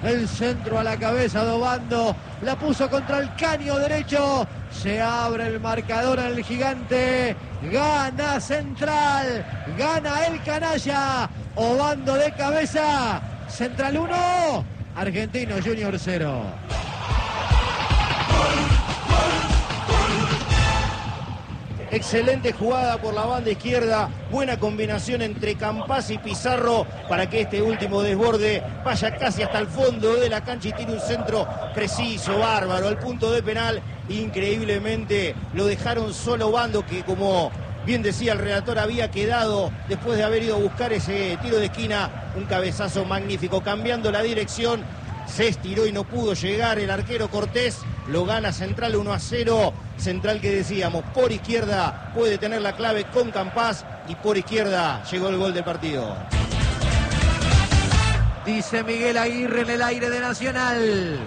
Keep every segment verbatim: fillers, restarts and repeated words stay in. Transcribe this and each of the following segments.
El centro a la cabeza de Obando. La puso contra el caño derecho. Se abre el marcador al Gigante. Gana Central. Gana el canalla. Obando de cabeza. Central uno. Argentino Junior cero. Excelente jugada por la banda izquierda, buena combinación entre Campás y Pizarro para que este último desborde vaya casi hasta el fondo de la cancha y tiene un centro preciso, bárbaro, al punto de penal. Increíblemente lo dejaron solo Obando, que como bien decía el relator había quedado después de haber ido a buscar ese tiro de esquina, un cabezazo magnífico, cambiando la dirección. Se estiró y no pudo llegar el arquero Cortés. Lo gana Central uno a cero. Central que decíamos, por izquierda puede tener la clave con Campás y por izquierda llegó el gol del partido. Dice Miguel Aguirre en el aire de Nacional.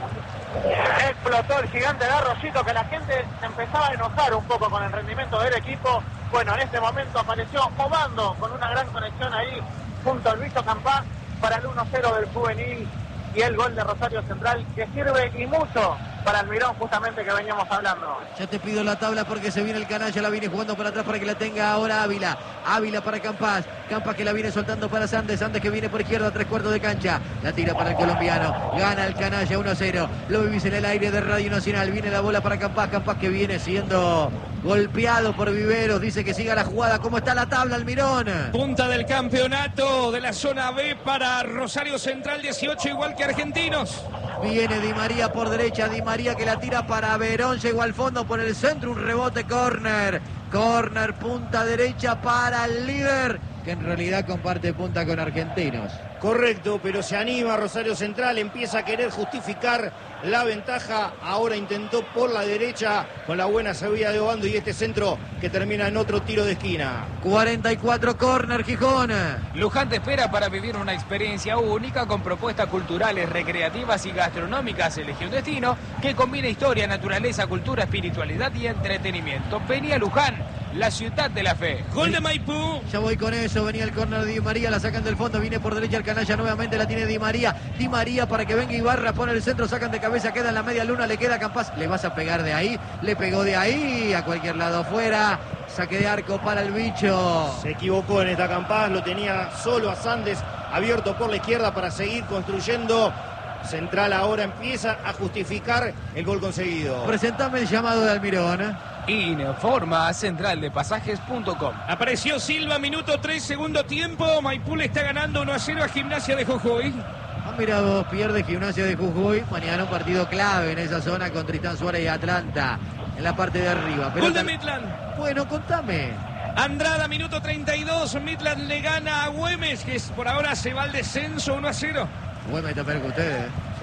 Explotó el Gigante de Arroyito, que la gente se empezaba a enojar un poco con el rendimiento del equipo. Bueno, en este momento apareció Obando con una gran conexión ahí junto al Lucho Campás para el uno cero del juvenil. Y el gol de Rosario Central, que sirve y mucho para Almirón, justamente que veníamos hablando. Ya te pido la tabla porque se viene el canalla, la viene jugando para atrás para que la tenga ahora Ávila. Ávila para Campás, Campás que la viene soltando para Sandes, Sandes que viene por izquierda, tres cuartos de cancha. La tira para el colombiano, gana el canalla uno a cero. Lo vivís en el aire de Radio Nacional, viene la bola para Campás, Campás que viene siendo golpeado por Viveros, dice que siga la jugada. ¿Cómo está la tabla, Almirón? Punta del campeonato de la zona B para Rosario Central, dieciocho igual que Argentinos. Viene Di María por derecha, Di María que la tira para Verón, llegó al fondo por el centro, un rebote, córner. Córner, punta derecha para el líder, que en realidad comparte punta con Argentinos. Correcto, pero se anima Rosario Central, empieza a querer justificar la ventaja. Ahora intentó por la derecha con la buena salida de Obando y este centro que termina en otro tiro de esquina. cuarenta y cuatro, córner, Gijón. Luján te espera para vivir una experiencia única con propuestas culturales, recreativas y gastronómicas. Elige un destino que combina historia, naturaleza, cultura, espiritualidad y entretenimiento. Vení a Luján, la ciudad de la fe. Gol de Maipú. Ya voy con eso, venía el córner de Di María, la sacan del fondo, viene por derecha el canalla, nuevamente la tiene Di María. Di María para que venga Ibarra, pone el centro, sacan de cabeza, queda en la media luna, le queda Campás. Le vas a pegar de ahí, le pegó de ahí, a cualquier lado fuera. Saque de arco para el bicho. Se equivocó en esta Campás, lo tenía solo a Sandes, abierto por la izquierda para seguir construyendo. Central ahora empieza a justificar el gol conseguido. Presentame el llamado de Almirón. Informa central de pasajes punto com. Apareció Silva, minuto tres, segundo tiempo. Maipú le está ganando uno a cero a Gimnasia de Jujuy. Ah, mira vos, pierde Gimnasia de Jujuy. Mañana un partido clave en esa zona con Tristán Suárez y Atlanta. En la parte de arriba. Gol de Midland. Bueno, contame. Andrada, minuto treinta y dos. Midland le gana a Güemes, que es, por ahora se va al descenso uno a cero. Güemes está peor que ustedes. Sí,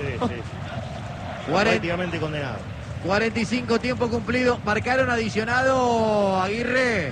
sí. Prácticamente condenado. cuarenta y cinco, tiempo cumplido. Marcaron adicionado, Aguirre.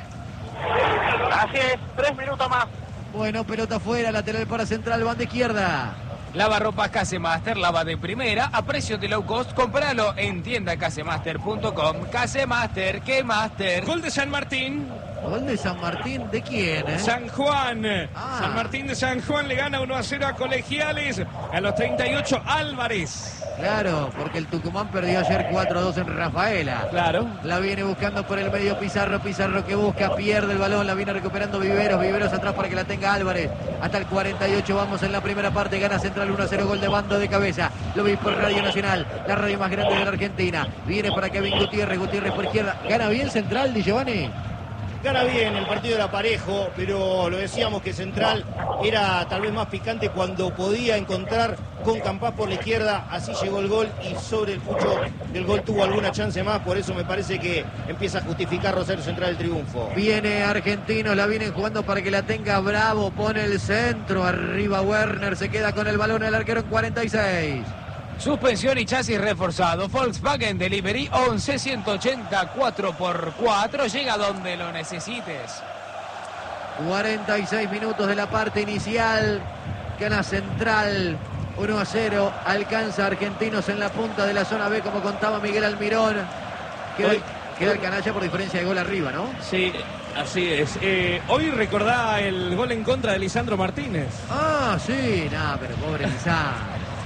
Así es, tres minutos más. Bueno, pelota afuera, lateral para Central, banda izquierda. Lava ropas Casemaster, lava de primera, a precios de low cost. Compralo en tienda casemaster punto com. Casemaster, ¿qué master? Gol de San Martín. Gol de San Martín, ¿de quién? Eh? San Juan. Ah. San Martín de San Juan le gana uno a cero a Colegiales. A los treinta y ocho, Álvarez. Claro, porque el Tucumán perdió ayer cuatro a dos en Rafaela. Claro. La viene buscando por el medio Pizarro, Pizarro que busca, pierde el balón, la viene recuperando Viveros, Viveros atrás para que la tenga Álvarez. Hasta el cuarenta y ocho vamos en la primera parte, gana Central uno a cero, gol de Bando de cabeza. Lo vi por Radio Nacional, la radio más grande de la Argentina. Viene para Kevin Gutiérrez, Gutiérrez por izquierda. Gana bien Central, Di Giovanni. Gana bien, el partido era parejo, pero lo decíamos que Central era tal vez más picante cuando podía encontrar con Campás por la izquierda, así llegó el gol y sobre el pucho del gol tuvo alguna chance más, por eso me parece que empieza a justificar Rosario Central el triunfo. Viene Argentinos, la vienen jugando para que la tenga Bravo, pone el centro, arriba Werner, se queda con el balón el arquero en cuarenta y seis. Suspensión y chasis reforzado. Volkswagen Delivery once ciento ochenta cuatro por cuatro. Llega donde lo necesites. cuarenta y seis minutos de la parte inicial. Gana Central uno a cero. Alcanza Argentinos en la punta de la zona B, como contaba Miguel Almirón. Queda, Hoy, queda el canalla por diferencia de gol arriba, ¿no? Sí, así es. Eh, hoy recordá el gol en contra de Lisandro Martínez. Ah, sí, nada, pero pobre Lisandro.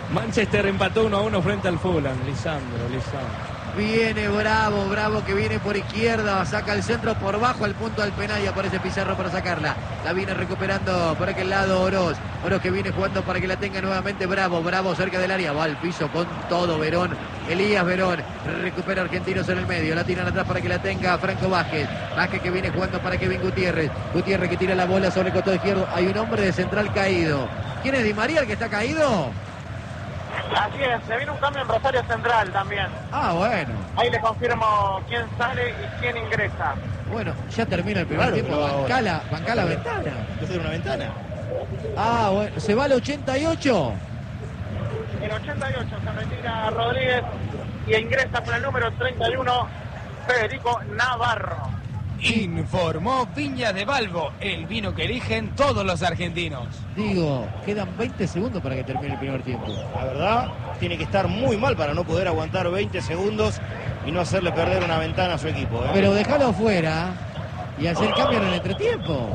Manchester empató uno a uno frente al Fulham. Lisandro, Lisandro. Viene Bravo, Bravo que viene por izquierda, saca el centro por bajo al punto del penal y aparece Pizarro para sacarla. La viene recuperando por aquel lado Oroz. Oroz que viene jugando para que la tenga nuevamente Bravo. Bravo cerca del área, va al piso con todo Verón. Elías Verón recupera Argentinos en el medio. La tiran atrás para que la tenga Franco Vázquez. Vázquez que viene jugando para Kevin Gutiérrez. Gutiérrez que tira la bola sobre el costado izquierdo. Hay un hombre de central caído. ¿Quién es Di María el que está caído? Así es, se viene un cambio en Rosario Central también. Ah, bueno. Ahí le confirmo quién sale y quién ingresa. Bueno, ya termina el primer Claro, tiempo. pero Bancá la, ahora- bancá la ventana. Desde una ventana. Ah, bueno. ¿Se va al ochenta y ocho? El ochenta y ocho se retira Rodríguez y ingresa con el número treinta y uno Federico Navarro. Informó Viñas de Balbo, el vino que eligen todos los argentinos. Digo, quedan veinte segundos para que termine el primer tiempo. La verdad, tiene que estar muy mal para no poder aguantar veinte segundos y no hacerle perder una ventana a su equipo, ¿eh? Pero déjalo afuera y hacer cambio en el entretiempo.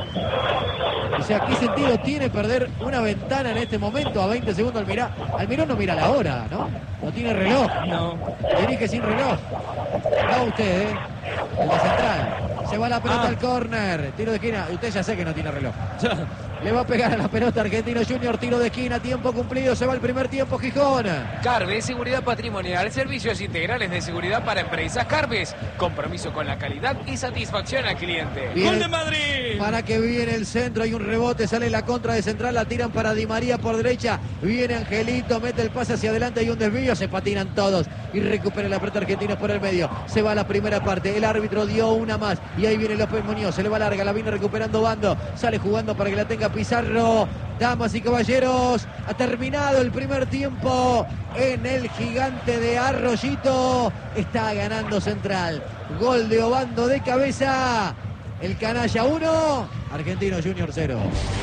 O sea, ¿qué sentido tiene perder una ventana en este momento a veinte segundos? Almirón, Almirón no mira la hora, ¿no? No tiene reloj. No. Dirige sin reloj. Va usted, ¿eh? El de central. Se va la pelota Ah. al córner. Tiro de esquina. Usted ya sé que no tiene reloj. Le va a pegar a la pelota Argentino Junior. Tiro de esquina. Tiempo cumplido. Se va el primer tiempo Gijón. Carves, seguridad patrimonial, servicios integrales de seguridad para empresas. Carves, compromiso con la calidad y satisfacción al cliente. Viene- ¡Gol de Madrid! Para que viene el centro, hay un rebote, sale la contra de central, la tiran para Di María por derecha, viene Angelito, mete el pase hacia adelante, hay un desvío, se patinan todos y recupera la pelota Argentinos por el medio, se va la primera parte, el árbitro dio una más y ahí viene López Muñoz, se le va larga, la viene recuperando Bando, sale jugando para que la tenga Pizarro. Damas y caballeros, ha terminado el primer tiempo en el Gigante de Arroyito, está ganando Central, gol de Obando de cabeza. El Canalla uno, Argentino Junior cero.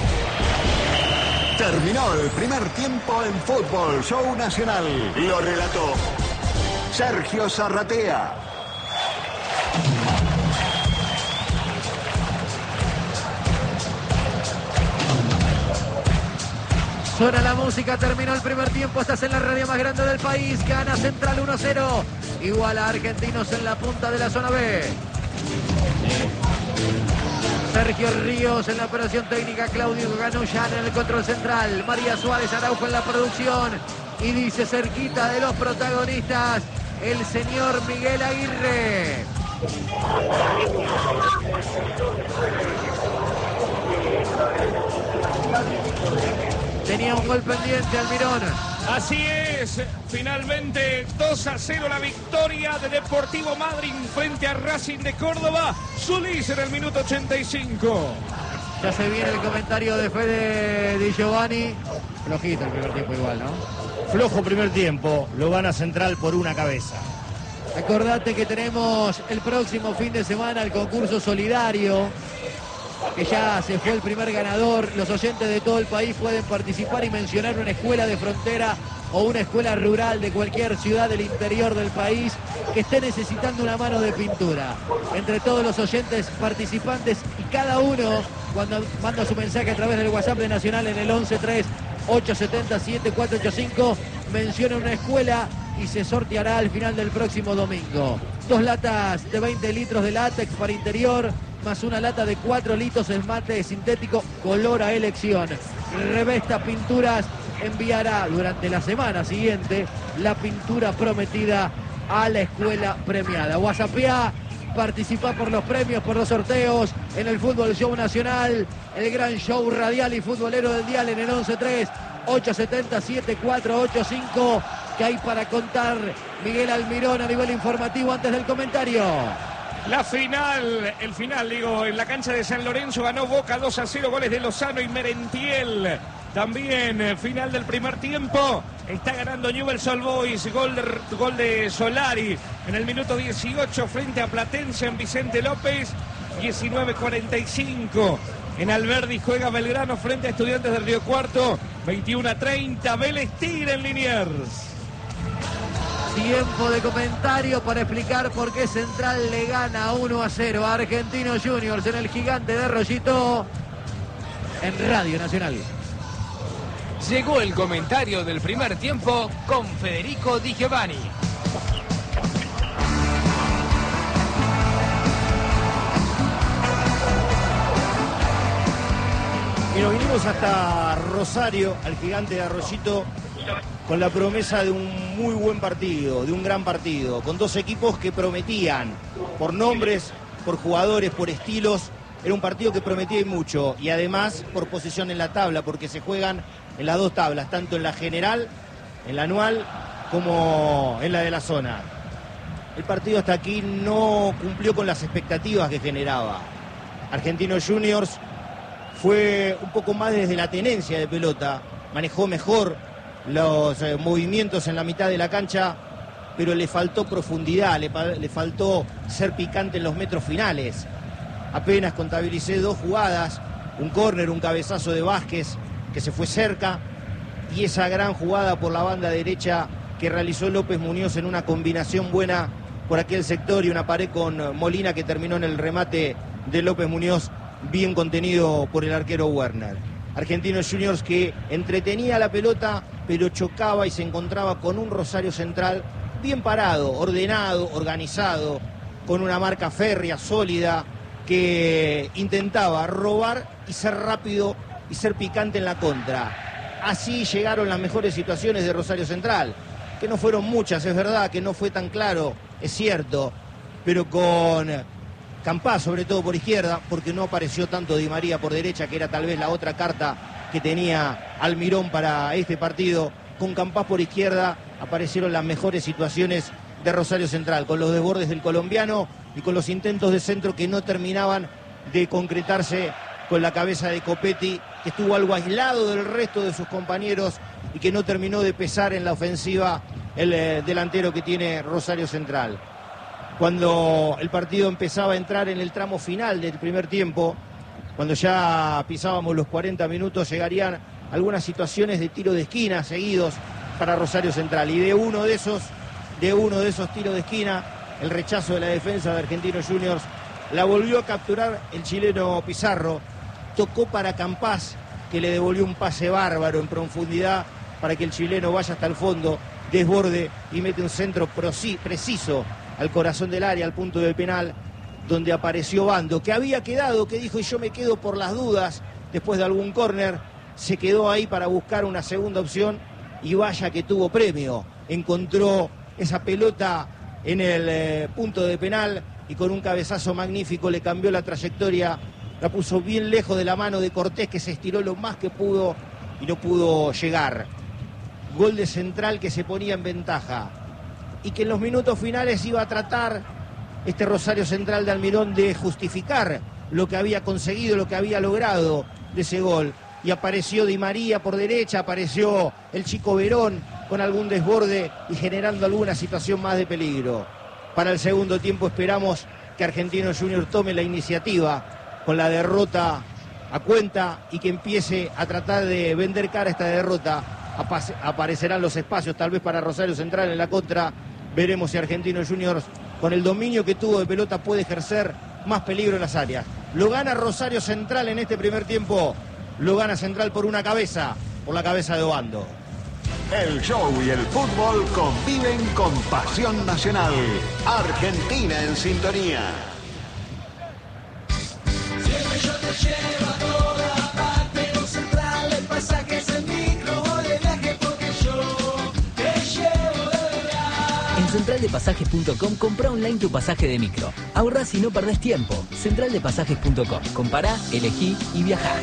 Terminó el primer tiempo en Fútbol Show Nacional. Lo relató Sergio Zarratea. Suena la música, terminó el primer tiempo, estás en la radio más grande del país, gana Central uno cero, igual a Argentinos en la punta de la zona B. Sergio Ríos en la operación técnica, Claudio Ganullán en el control central, María Suárez Araujo en la producción y dice cerquita de los protagonistas el señor Miguel Aguirre. Tenía un gol pendiente Almirón. Así es, finalmente dos a cero la victoria de Deportivo Madryn frente a Racing de Córdoba. Solís en el minuto ochenta y cinco. Ya se viene el comentario de Fede Di Giovanni. Flojito el primer tiempo igual, ¿no? Flojo primer tiempo, lo gana Central por una cabeza. Acordate que tenemos el próximo fin de semana el concurso solidario, que ya se fue el primer ganador. Los oyentes de todo el país pueden participar y mencionar una escuela de frontera o una escuela rural de cualquier ciudad del interior del país que esté necesitando una mano de pintura. Entre todos los oyentes participantes y cada uno, cuando manda su mensaje a través del WhatsApp de Nacional en el once tres ocho siete cero siete cuatro ocho cinco, menciona una escuela y se sorteará al final del próximo domingo. Dos latas de veinte litros de látex para interior, más una lata de cuatro litros de mate sintético, color a elección. Revesta Pinturas enviará durante la semana siguiente la pintura prometida a la escuela premiada. WhatsAppea, participa por los premios, por los sorteos en el Fútbol Show Nacional, el gran show radial y futbolero del dial en el once tres ocho siete cero siete cuatro ocho cinco. que hay para contar Miguel Almirón a nivel informativo antes del comentario. La final, el final, digo, en la cancha de San Lorenzo ganó Boca dos a cero, goles de Lozano y Merentiel. También eh, final del primer tiempo, está ganando Newell's Old Boys, gol de, gol de Solari en el minuto dieciocho frente a Platense en Vicente López, diecinueve cuarenta y cinco. En Alberdi juega Belgrano frente a Estudiantes del Río Cuarto, veintiuno a treinta, Vélez Tigre en Liniers. Tiempo de comentario para explicar por qué Central le gana uno a cero a Argentinos Juniors en el Gigante de Arroyito en Radio Nacional. Llegó el comentario del primer tiempo con Federico Di Giovanni. Y nos vinimos hasta Rosario, al Gigante de Arroyito, con la promesa de un muy buen partido, de un gran partido, con dos equipos que prometían, por nombres, por jugadores, por estilos. Era un partido que prometía y mucho, y además por posición en la tabla, porque se juegan en las dos tablas, tanto en la general, en la anual, como en la de la zona. El partido hasta aquí no cumplió con las expectativas que generaba. Argentinos Juniors fue un poco más desde la tenencia de pelota, manejó mejor los eh, movimientos en la mitad de la cancha, pero le faltó profundidad, le, le faltó ser picante en los metros finales. Apenas contabilicé dos jugadas, un córner, un cabezazo de Vázquez que se fue cerca, y esa gran jugada por la banda derecha que realizó López Muñoz en una combinación buena por aquel sector, y una pared con Molina que terminó en el remate de López Muñoz, bien contenido por el arquero Werner. Argentinos Juniors que entretenía la pelota, pero chocaba y se encontraba con un Rosario Central bien parado, ordenado, organizado, con una marca férrea, sólida, que intentaba robar y ser rápido y ser picante en la contra. Así llegaron las mejores situaciones de Rosario Central, que no fueron muchas, es verdad, que no fue tan claro, es cierto, pero con Campás sobre todo por izquierda, porque no apareció tanto Di María por derecha, que era tal vez la otra carta que tenía Almirón para este partido. Con Campás por izquierda aparecieron las mejores situaciones de Rosario Central, con los desbordes del colombiano y con los intentos de centro que no terminaban de concretarse, con la cabeza de Copetti, que estuvo algo aislado del resto de sus compañeros y que no terminó de pesar en la ofensiva el eh, delantero que tiene Rosario Central. Cuando el partido empezaba a entrar en el tramo final del primer tiempo, cuando ya pisábamos los cuarenta minutos, llegarían algunas situaciones de tiro de esquina seguidos para Rosario Central, y de uno de esos, de uno de esos tiros de esquina, el rechazo de la defensa de Argentinos Juniors, la volvió a capturar el chileno Pizarro, tocó para Campás, que le devolvió un pase bárbaro en profundidad para que el chileno vaya hasta el fondo, desborde y mete un centro preciso al corazón del área, al punto del penal, donde apareció Bando, que había quedado, que dijo, y yo me quedo por las dudas, después de algún córner, se quedó ahí para buscar una segunda opción, y vaya que tuvo premio. Encontró esa pelota en el eh, punto de penal, y con un cabezazo magnífico le cambió la trayectoria, la puso bien lejos de la mano de Cortés, que se estiró lo más que pudo y no pudo llegar. Gol de Central que se ponía en ventaja, y que en los minutos finales iba a tratar este Rosario Central de Almirón de justificar lo que había conseguido, lo que había logrado de ese gol. Y apareció Di María por derecha, apareció el chico Verón con algún desborde y generando alguna situación más de peligro. Para el segundo tiempo esperamos que Argentinos Juniors tome la iniciativa con la derrota a cuenta y que empiece a tratar de vender cara a esta derrota. Aparecerán los espacios tal vez para Rosario Central en la contra. Veremos si Argentinos Juniors, con el dominio que tuvo de pelota, puede ejercer más peligro en las áreas. Lo gana Rosario Central en este primer tiempo. Lo gana Central por una cabeza, por la cabeza de Obando. El show y el fútbol conviven con pasión nacional. Argentina en sintonía. Siempre yo te llevo a toda parte, con Central el pasaje es el micro de viaje, porque yo te llevo de verdad. En central de pasajes punto com compra online tu pasaje de micro. Ahorrás y no perdés tiempo. central de pasajes punto com. Compará, elegí y viajá.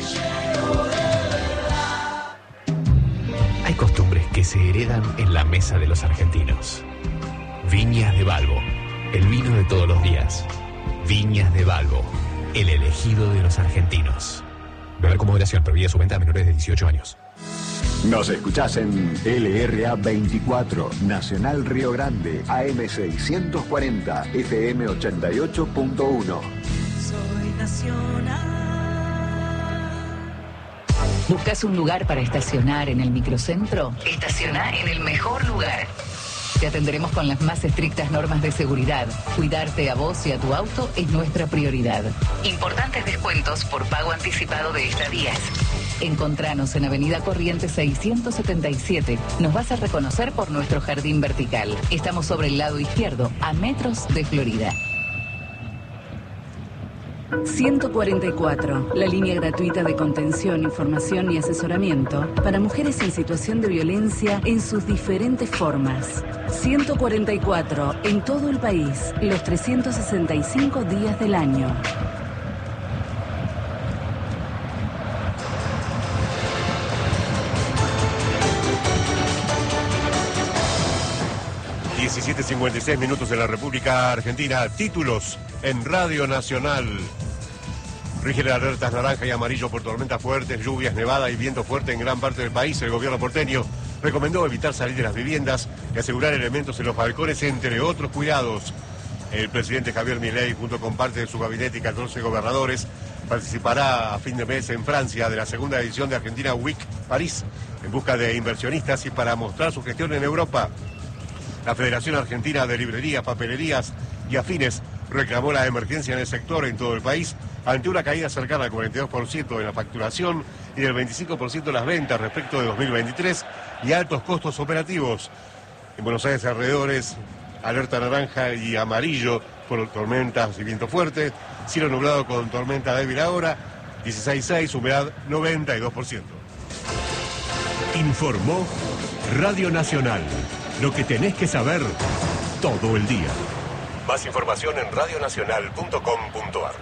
Hay costumbres que se heredan en la mesa de los argentinos. Viñas de Balbo, el vino de todos los días. Viñas de Balbo, el elegido de los argentinos. Beber con moderación, prohibida su venta a menores de dieciocho años. Nos escuchás en L R A veinticuatro, Nacional Río Grande, A M seiscientos cuarenta, F M ochenta y ocho punto uno. Soy nacional. ¿Buscas un lugar para estacionar en el microcentro? Estaciona en el mejor lugar. Te atenderemos con las más estrictas normas de seguridad. Cuidarte a vos y a tu auto es nuestra prioridad. Importantes descuentos por pago anticipado de estadías. Encontranos en Avenida Corrientes seiscientos setenta y siete. Nos vas a reconocer por nuestro jardín vertical. Estamos sobre el lado izquierdo, a metros de Florida. ciento cuarenta y cuatro, la línea gratuita de contención, información y asesoramiento para mujeres en situación de violencia en sus diferentes formas. ciento cuarenta y cuatro, en todo el país, los trescientos sesenta y cinco días del año. diecisiete cincuenta y seis minutos en la República Argentina. Títulos en Radio Nacional. Rigen alertas naranja y amarillo por tormentas fuertes, lluvias, nevada y viento fuerte en gran parte del país. El gobierno porteño recomendó evitar salir de las viviendas y asegurar elementos en los balcones, entre otros cuidados. El presidente Javier Milei, junto con parte de su gabinete y catorce gobernadores, participará a fin de mes en Francia de la segunda edición de Argentina Week París, en busca de inversionistas y para mostrar su gestión en Europa. La Federación Argentina de Librerías, Papelerías y Afines reclamó la emergencia en el sector en todo el país ante una caída cercana al cuarenta y dos por ciento en la facturación y del veinticinco por ciento en las ventas respecto de dos mil veintitrés y altos costos operativos. En Buenos Aires alrededores, alerta naranja y amarillo por tormentas y viento fuerte, cielo nublado con tormenta débil ahora, dieciséis punto seis, humedad noventa y dos por ciento. Informó Radio Nacional. Lo que tenés que saber todo el día. Más información en radionacional punto com punto ar.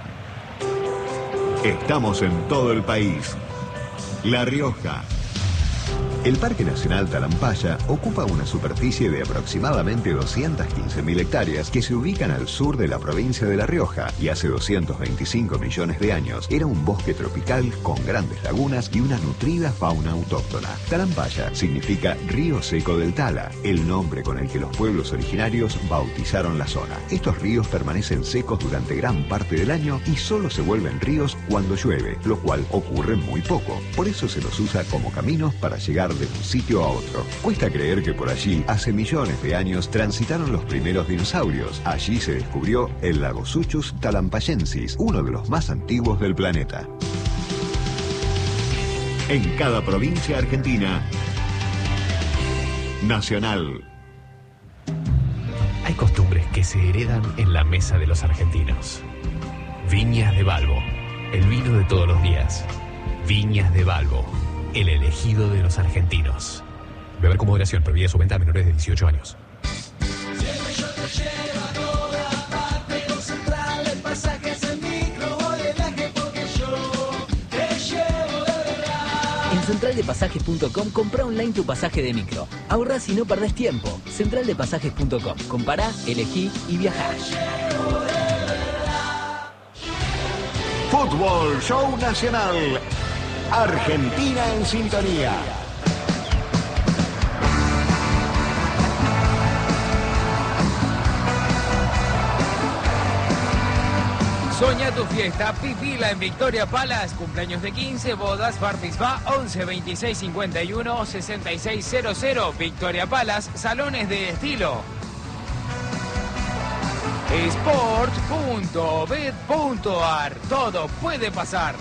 Estamos en todo el país. La Rioja. El Parque Nacional Talampaya ocupa una superficie de aproximadamente doscientas quince mil hectáreas que se ubican al sur de la provincia de La Rioja y hace doscientos veinticinco millones de años era un bosque tropical con grandes lagunas y una nutrida fauna autóctona. Talampaya significa río seco del Tala, el nombre con el que los pueblos originarios bautizaron la zona. Estos ríos permanecen secos durante gran parte del año y solo se vuelven ríos cuando llueve, lo cual ocurre muy poco. Por eso se los usa como caminos para llegar de un sitio a otro. Cuesta creer que por allí, hace millones de años, transitaron los primeros dinosaurios. Allí se descubrió el Lagosuchus talampayensis, uno de los más antiguos del planeta. En cada provincia argentina, Nacional. Hay costumbres que se heredan en la mesa de los argentinos. Viñas de Balbo, el vino de todos los días. Viñas de Balbo, el elegido de los argentinos. Beber con moderación, prohibida su venta a menores de dieciocho años. Siempre yo te llevo a toda parte, no central, el pasaje es el micro, voy de viaje porque yo te llevo de verdad. En central de pasajes punto com compra online tu pasaje de micro. Ahorrás y no perdés tiempo. central de pasajes punto com. Compará, elegí y viajá. Fútbol Show Nacional. Argentina en sintonía. Soñá tu fiesta, vivila en Victoria Palace, cumpleaños de quince, bodas, bar mitzvah, once veintiséis cincuenta y uno sesenta y seis cero cero, Victoria Palace, salones de estilo. sport punto bet punto ar, todo puede pasar.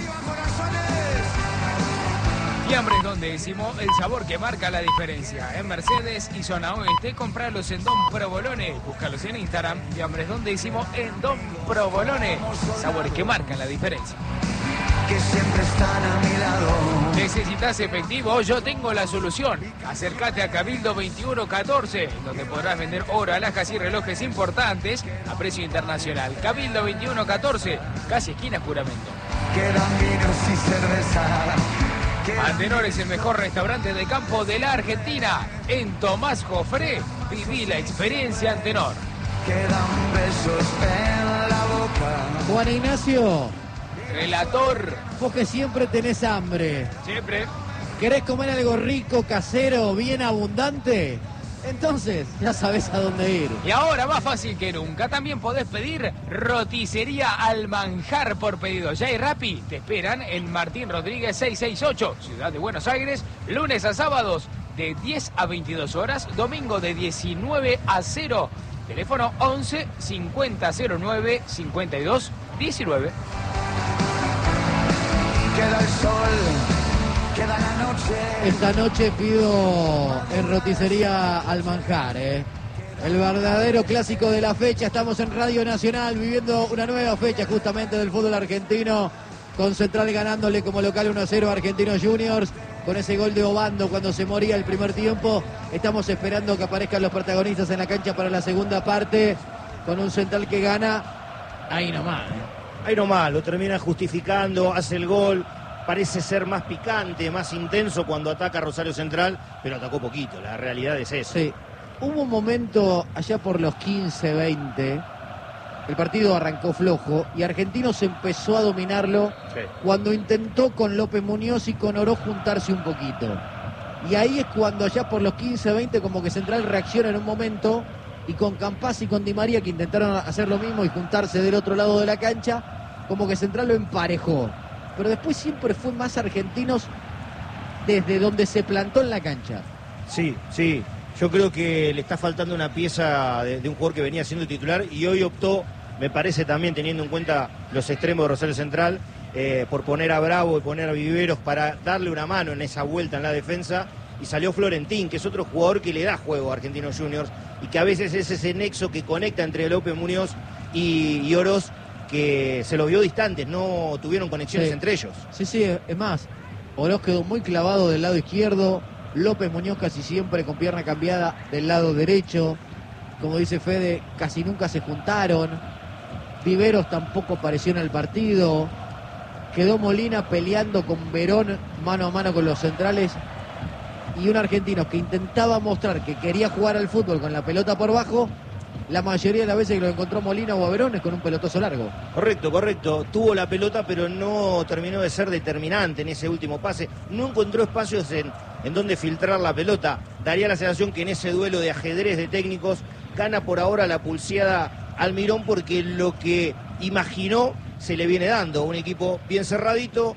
Fiambres Don Décimo, el sabor que marca la diferencia. En Mercedes y Zona Oeste, compralos en Don Provolone. Búscalos en Instagram, Fiambres Don Décimo en Don Provolone. Sabores que marcan la diferencia. Que siempre están a mi lado. ¿Necesitas efectivo? Yo tengo la solución. Acércate a Cabildo veintiuno catorce, donde podrás vender oro, alhajas y relojes importantes a precio internacional. Cabildo veintiuno catorce, casi esquina Juramento. Quedan vinos y cerveza. Antenor es el mejor restaurante de campo de la Argentina. En Tomás Jofré, viví la experiencia Antenor. Quedan besos en la boca. Juan Ignacio. Relator. Vos que siempre tenés hambre. Siempre. ¿Querés comer algo rico, casero, bien abundante? Entonces, ya sabés a dónde ir. Y ahora, más fácil que nunca, también podés pedir roticería al manjar por pedido. Ya y Rappi te esperan en Martín Rodríguez seiscientos sesenta y ocho, Ciudad de Buenos Aires, lunes a sábados de diez a veintidós horas, domingo de diecinueve a cero. Teléfono once cincuenta cero nueve cincuenta y dos diecinueve. Queda el sol, queda la noche. Esta noche pido en roticería al manjar, ¿eh? El verdadero clásico de la fecha. Estamos en Radio Nacional viviendo una nueva fecha justamente del fútbol argentino, con Central ganándole como local uno a cero a Argentinos Juniors, con ese gol de Obando cuando se moría el primer tiempo. Estamos esperando que aparezcan los protagonistas en la cancha para la segunda parte, con un Central que gana ahí nomás, ¿eh? Ahí nomás, lo termina justificando, hace el gol, parece ser más picante, más intenso cuando ataca Rosario Central, pero atacó poquito, la realidad es eso. Sí. Hubo un momento allá por los quince, veinte, el partido arrancó flojo y Argentinos empezó a dominarlo Sí. cuando intentó con López Muñoz y con Oroz juntarse un poquito. Y ahí es cuando allá por los quince, veinte como que Central reacciona en un momento, y con Campazz y con Di María, que intentaron hacer lo mismo y juntarse del otro lado de la cancha, como que Central lo emparejó. Pero después siempre fue más Argentinos desde donde se plantó en la cancha. Sí, sí. Yo creo que le está faltando una pieza de, de un jugador que venía siendo titular y hoy optó, me parece también teniendo en cuenta los extremos de Rosario Central, eh, por poner a Bravo y poner a Viveros para darle una mano en esa vuelta en la defensa, y salió Florentín, que es otro jugador que le da juego a Argentinos Juniors y que a veces es ese nexo que conecta entre López Muñoz y, y Oroz, que se los vio distantes, no tuvieron conexiones Sí. entre ellos. Sí, sí, es más, Oroz quedó muy clavado del lado izquierdo, López Muñoz casi siempre con pierna cambiada del lado derecho. Como dice Fede, casi nunca se juntaron. Viveros tampoco apareció en el partido. Quedó Molina peleando con Verón mano a mano con los centrales. Y un argentino que intentaba mostrar que quería jugar al fútbol con la pelota por bajo, la mayoría de las veces que lo encontró Molina o a Verón es con un pelotazo largo. Correcto, correcto. Tuvo la pelota, pero no terminó de ser determinante en ese último pase. No encontró espacios en, en donde filtrar la pelota. Daría la sensación que en ese duelo de ajedrez de técnicos gana por ahora la pulseada Almirón, porque lo que imaginó se le viene dando. Un equipo bien cerradito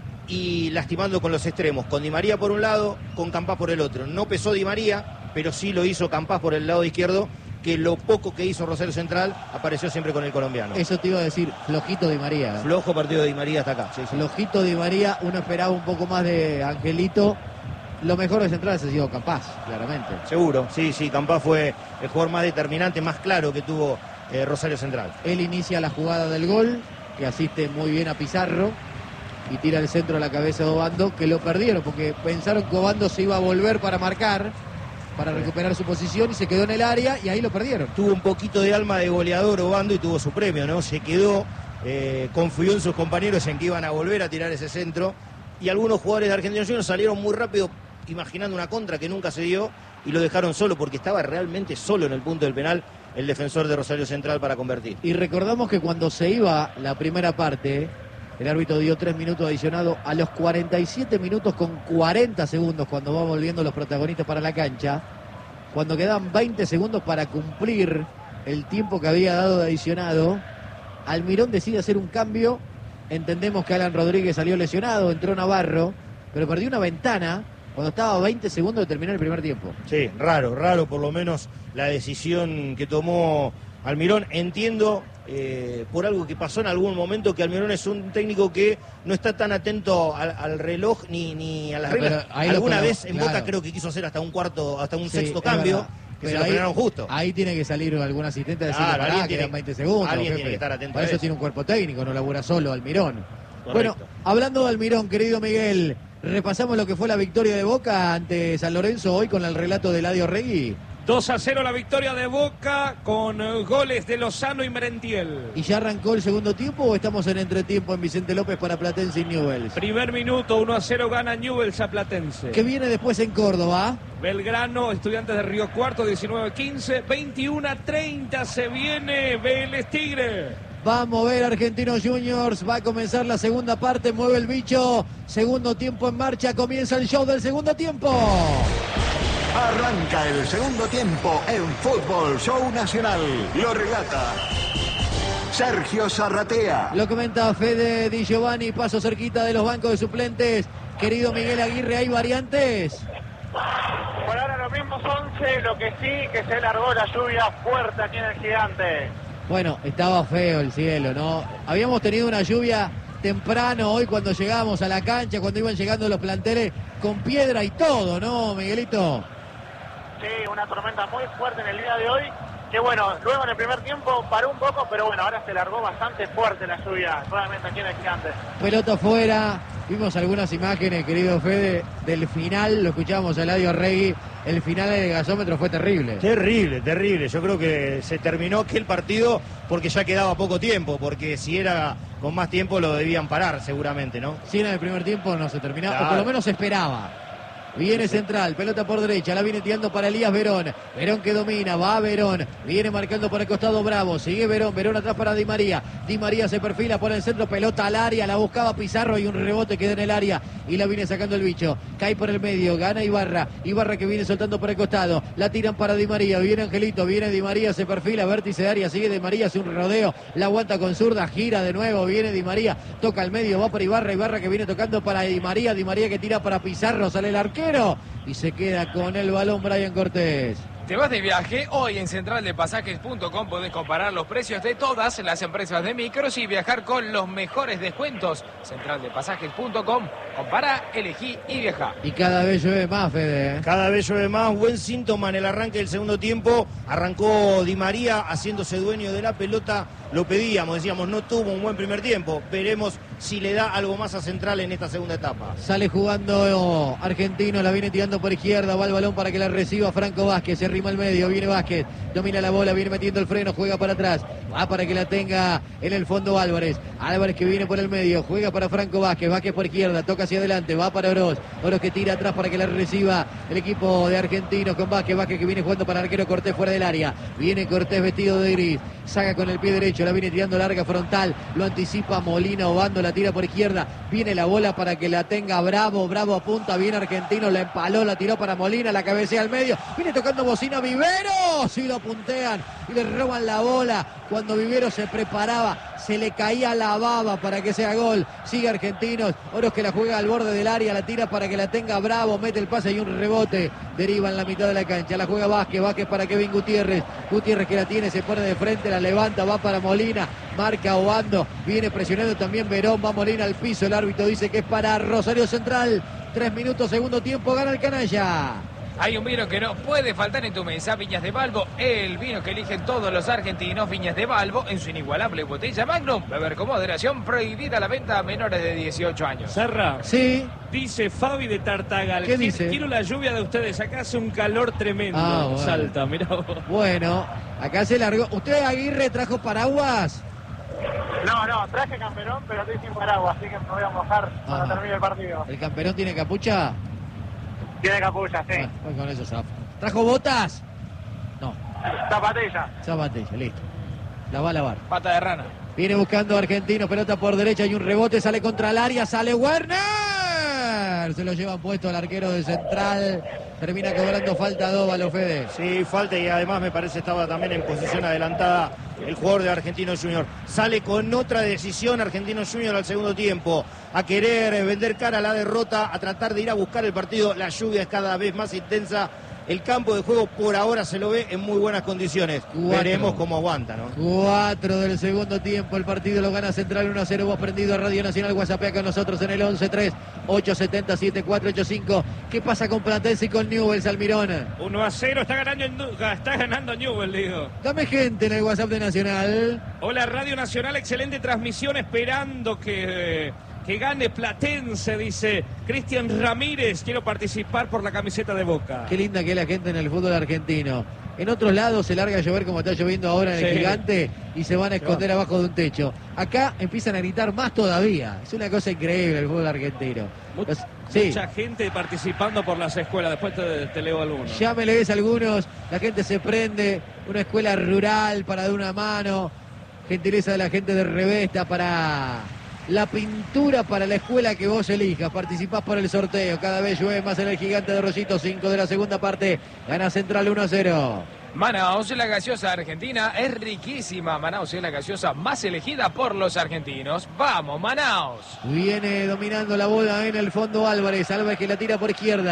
y lastimando con los extremos. Con Di María por un lado, con Campazz por el otro. No pesó Di María, pero sí lo hizo Campazz por el lado izquierdo, que lo poco que hizo Rosario Central apareció siempre con el colombiano. Eso te iba a decir, flojito Di María. Flojo partido de Di María hasta acá. Sí, sí. Flojito Di María, uno esperaba un poco más de Angelito. Lo mejor de Central ha sido Campazz, claramente. Seguro, sí, sí, Campazz fue el jugador más determinante, más claro que tuvo eh, Rosario Central. Él inicia la jugada del gol, que asiste muy bien a Pizarro, y tira el centro a la cabeza de Obando, que lo perdieron, porque pensaron que Obando se iba a volver para marcar, para recuperar su posición, y se quedó en el área, y ahí lo perdieron. Tuvo un poquito de alma de goleador Obando y tuvo su premio, ¿no? Se quedó, eh, confió en sus compañeros en que iban a volver a tirar ese centro, y algunos jugadores de Argentinos Juniors salieron muy rápido, imaginando una contra que nunca se dio, y lo dejaron solo, porque estaba realmente solo en el punto del penal el defensor de Rosario Central para convertir. Y recordamos que cuando se iba la primera parte, el árbitro dio tres minutos adicionados. A los cuarenta y siete minutos con cuarenta segundos, cuando van volviendo los protagonistas para la cancha, cuando quedaban veinte segundos para cumplir el tiempo que había dado de adicionado, Almirón decide hacer un cambio. Entendemos que Alan Rodríguez salió lesionado, entró Navarro, pero perdió una ventana cuando estaba a veinte segundos de terminar el primer tiempo. Sí, raro, raro por lo menos la decisión que tomó Almirón. Entiendo, eh, por algo que pasó en algún momento, que Almirón es un técnico que no está tan atento al, al reloj ni, ni a las No, reglas. pero ahí lo Alguna pegó, vez en claro. Boca creo que quiso hacer hasta un cuarto, hasta un Sí, sexto es cambio, verdad. que se Pero lo ahí, frenaron justo. ahí tiene que salir algún asistente a decirle, Claro, pará, alguien que tiene- eran veinte segundos. alguien jefe. tiene que estar atento Para a eso eso. tiene un cuerpo técnico, no labura solo Almirón. Correcto. Bueno, hablando de Almirón, querido Miguel, repasamos lo que fue la victoria de Boca ante San Lorenzo hoy con el relato de Eladio Regui. dos a cero la victoria de Boca con eh, goles de Lozano y Merentiel. ¿Y ya arrancó el segundo tiempo o estamos en entretiempo en Vicente López para Platense y Newell's? Primer minuto, uno a cero gana Newell's a Platense. ¿Qué viene después en Córdoba? Belgrano, Estudiantes de Río Cuarto, diecinueve a quince, veintiuno a treinta se viene Vélez Tigre. Va a mover Argentinos Juniors, va a comenzar la segunda parte, mueve el bicho, segundo tiempo en marcha, comienza el show del segundo tiempo. Arranca el segundo tiempo en Fútbol Show Nacional. Lo relata Sergio Zarratea. Lo comenta Fede Di Giovanni, paso cerquita de los bancos de suplentes. Querido Miguel Aguirre, ¿hay variantes? mismos once, lo que sí que se largó la lluvia fuerte aquí en el Gigante. Bueno, estaba feo el cielo, ¿no? Habíamos tenido una lluvia temprano hoy cuando llegábamos a la cancha, cuando iban llegando los planteles con piedra y todo, ¿no, Miguelito? Sí, una tormenta muy fuerte en el día de hoy, que bueno, luego en el primer tiempo paró un poco, pero bueno, ahora se largó bastante fuerte la lluvia, nuevamente aquí en el Gigante. Pelota afuera, vimos algunas imágenes, querido Fede, del final, lo escuchábamos a Eladio Regui, el final del gasómetro fue terrible. Terrible, terrible. Yo creo que se terminó aquel partido porque ya quedaba poco tiempo, porque si era con más tiempo lo debían parar seguramente, ¿no? Si era en el primer tiempo no se terminaba, Claro. o por lo menos se esperaba. Viene Central, pelota por derecha, la viene tirando para Elías Verón. Verón que domina, va Verón, viene marcando por el costado Bravo, sigue Verón, Verón atrás para Di María. Di María se perfila por el centro, pelota al área, la buscaba Pizarro y un rebote queda en el área y la viene sacando el bicho. Cae por el medio, gana Ibarra, Ibarra que viene soltando por el costado, la tiran para Di María, viene Angelito, viene Di María, se perfila, vértice de área, sigue Di María, hace un rodeo, la aguanta con zurda, gira de nuevo, viene Di María, toca al medio, va para Ibarra, Ibarra que viene tocando para Di María, Di María que tira para Pizarro, sale el arquero y se queda con el balón Brian Cortés. ¿Te vas de viaje? Hoy en central de pasajes punto com podés comparar los precios de todas las empresas de micros y viajar con los mejores descuentos. central de pasajes punto com, compara, elegí y viaja. Y cada vez llueve más, Fede, ¿eh? Cada vez llueve más, buen síntoma en el arranque del segundo tiempo. Arrancó Di María haciéndose dueño de la pelota. Lo pedíamos, decíamos, no tuvo un buen primer tiempo. Veremos si le da algo más a Central en esta segunda etapa. Sale jugando Argentino, la viene tirando por izquierda, va el balón para que la reciba Franco Vázquez, se arrima al medio, viene Vázquez, domina la bola, viene metiendo el freno, juega para atrás, va para que la tenga en el fondo Álvarez. Álvarez que viene por el medio, juega para Franco Vázquez, Vázquez por izquierda, toca hacia adelante, va para Oroz, Oroz que tira atrás para que la reciba el equipo de Argentinos con Vázquez, Vázquez que viene jugando para el arquero Cortés fuera del área, viene Cortés vestido de gris, saca con el pie derecho, la viene tirando larga frontal, lo anticipa Molina, Obando la tira por izquierda, viene la bola para que la tenga Bravo, Bravo apunta, viene Argentino, la empaló, la tiró para Molina, la cabecea al medio, viene tocando bocina Vivero, si lo puntean y le roban la bola, cuando Vivero se preparaba, se le caía la baba para que sea gol, sigue Argentinos, Oroz que la juega al borde del área, la tira para que la tenga Bravo, mete el pase y un rebote, deriva en la mitad de la cancha, la juega Vázquez, Vázquez para Kevin Gutiérrez, Gutiérrez que la tiene, se pone de frente, la levanta, va para Molina, marca Obando, viene presionando también Verón, va Molina al piso, el árbitro dice que es para Rosario Central, tres minutos, segundo tiempo, gana el canalla. Hay un vino que no puede faltar en tu mesa, Viñas de Balbo, el vino que eligen todos los argentinos, Viñas de Balbo, en su inigualable botella Magnum. Beber con moderación, prohibida la venta a menores de dieciocho años. Serra. Sí. Dice Fabi de Tartagal. ¿Qué dice? Quiero la lluvia de ustedes. Acá hace un calor tremendo. Ah, bueno. Salta, mirá vos. Bueno, acá se largó. ¿Usted, Aguirre, trajo paraguas? No, no, traje camperón, pero estoy sin paraguas, así que me voy a mojar cuando Ajá. termine el partido. ¿El camperón tiene capucha? Tiene capucha, sí. Ah, pues con eso zafo. ¿Trajo botas? No, Zapatilla. zapatilla, listo. La va a lavar. Pata de rana. Viene buscando Argentino, pelota por derecha y un rebote, sale contra el área, sale Werner. Se lo llevan puesto al arquero de Central. Termina cobrando falta Dóvalo, Fede. Sí, falta y además me parece estaba también en posición adelantada el jugador de Argentino Junior. Sale con otra decisión Argentino Junior al segundo tiempo, a querer vender cara a la derrota, a tratar de ir a buscar el partido. La lluvia es cada vez más intensa. El campo de juego por ahora se lo ve en muy buenas condiciones. Cuatro. Veremos cómo aguanta, ¿no? Cuatro del segundo tiempo, el partido lo gana Central uno a cero. Vos prendido a Radio Nacional, WhatsApp con nosotros en el once tres ocho siete cero siete cuatro ocho cinco. ¿Qué pasa con Platense y con Newell's, Almirón? uno a cero. Está ganando, en- está ganando Newell, digo. Dame gente en el WhatsApp de Nacional. Hola, Radio Nacional. Excelente transmisión. Esperando que... Que gane Platense, dice Cristian Ramírez. Quiero participar por la camiseta de Boca. Qué linda que es la gente en el fútbol argentino. En otros lados se larga a llover como está lloviendo ahora en el Sí. Gigante y se van a esconder abajo de un techo. Acá empiezan a gritar más todavía. Es una cosa increíble el fútbol argentino. Mu- Los- sí, Mucha gente participando por las escuelas. Después te, te leo algunos. ya me lees algunos. La gente se prende. Una escuela rural para dar una mano. Gentileza de la gente de Revesta para la pintura para la escuela que vos elijas. Participás por el sorteo. Cada vez llueve más en el Gigante de Rosito. cinco de la segunda parte. Gana Central uno a cero. Manaos, la gaseosa argentina, es riquísima. Manaos es la gaseosa más elegida por los argentinos. ¡Vamos, Manaos! Viene dominando la bola en el fondo Álvarez. Álvarez que la tira por izquierda.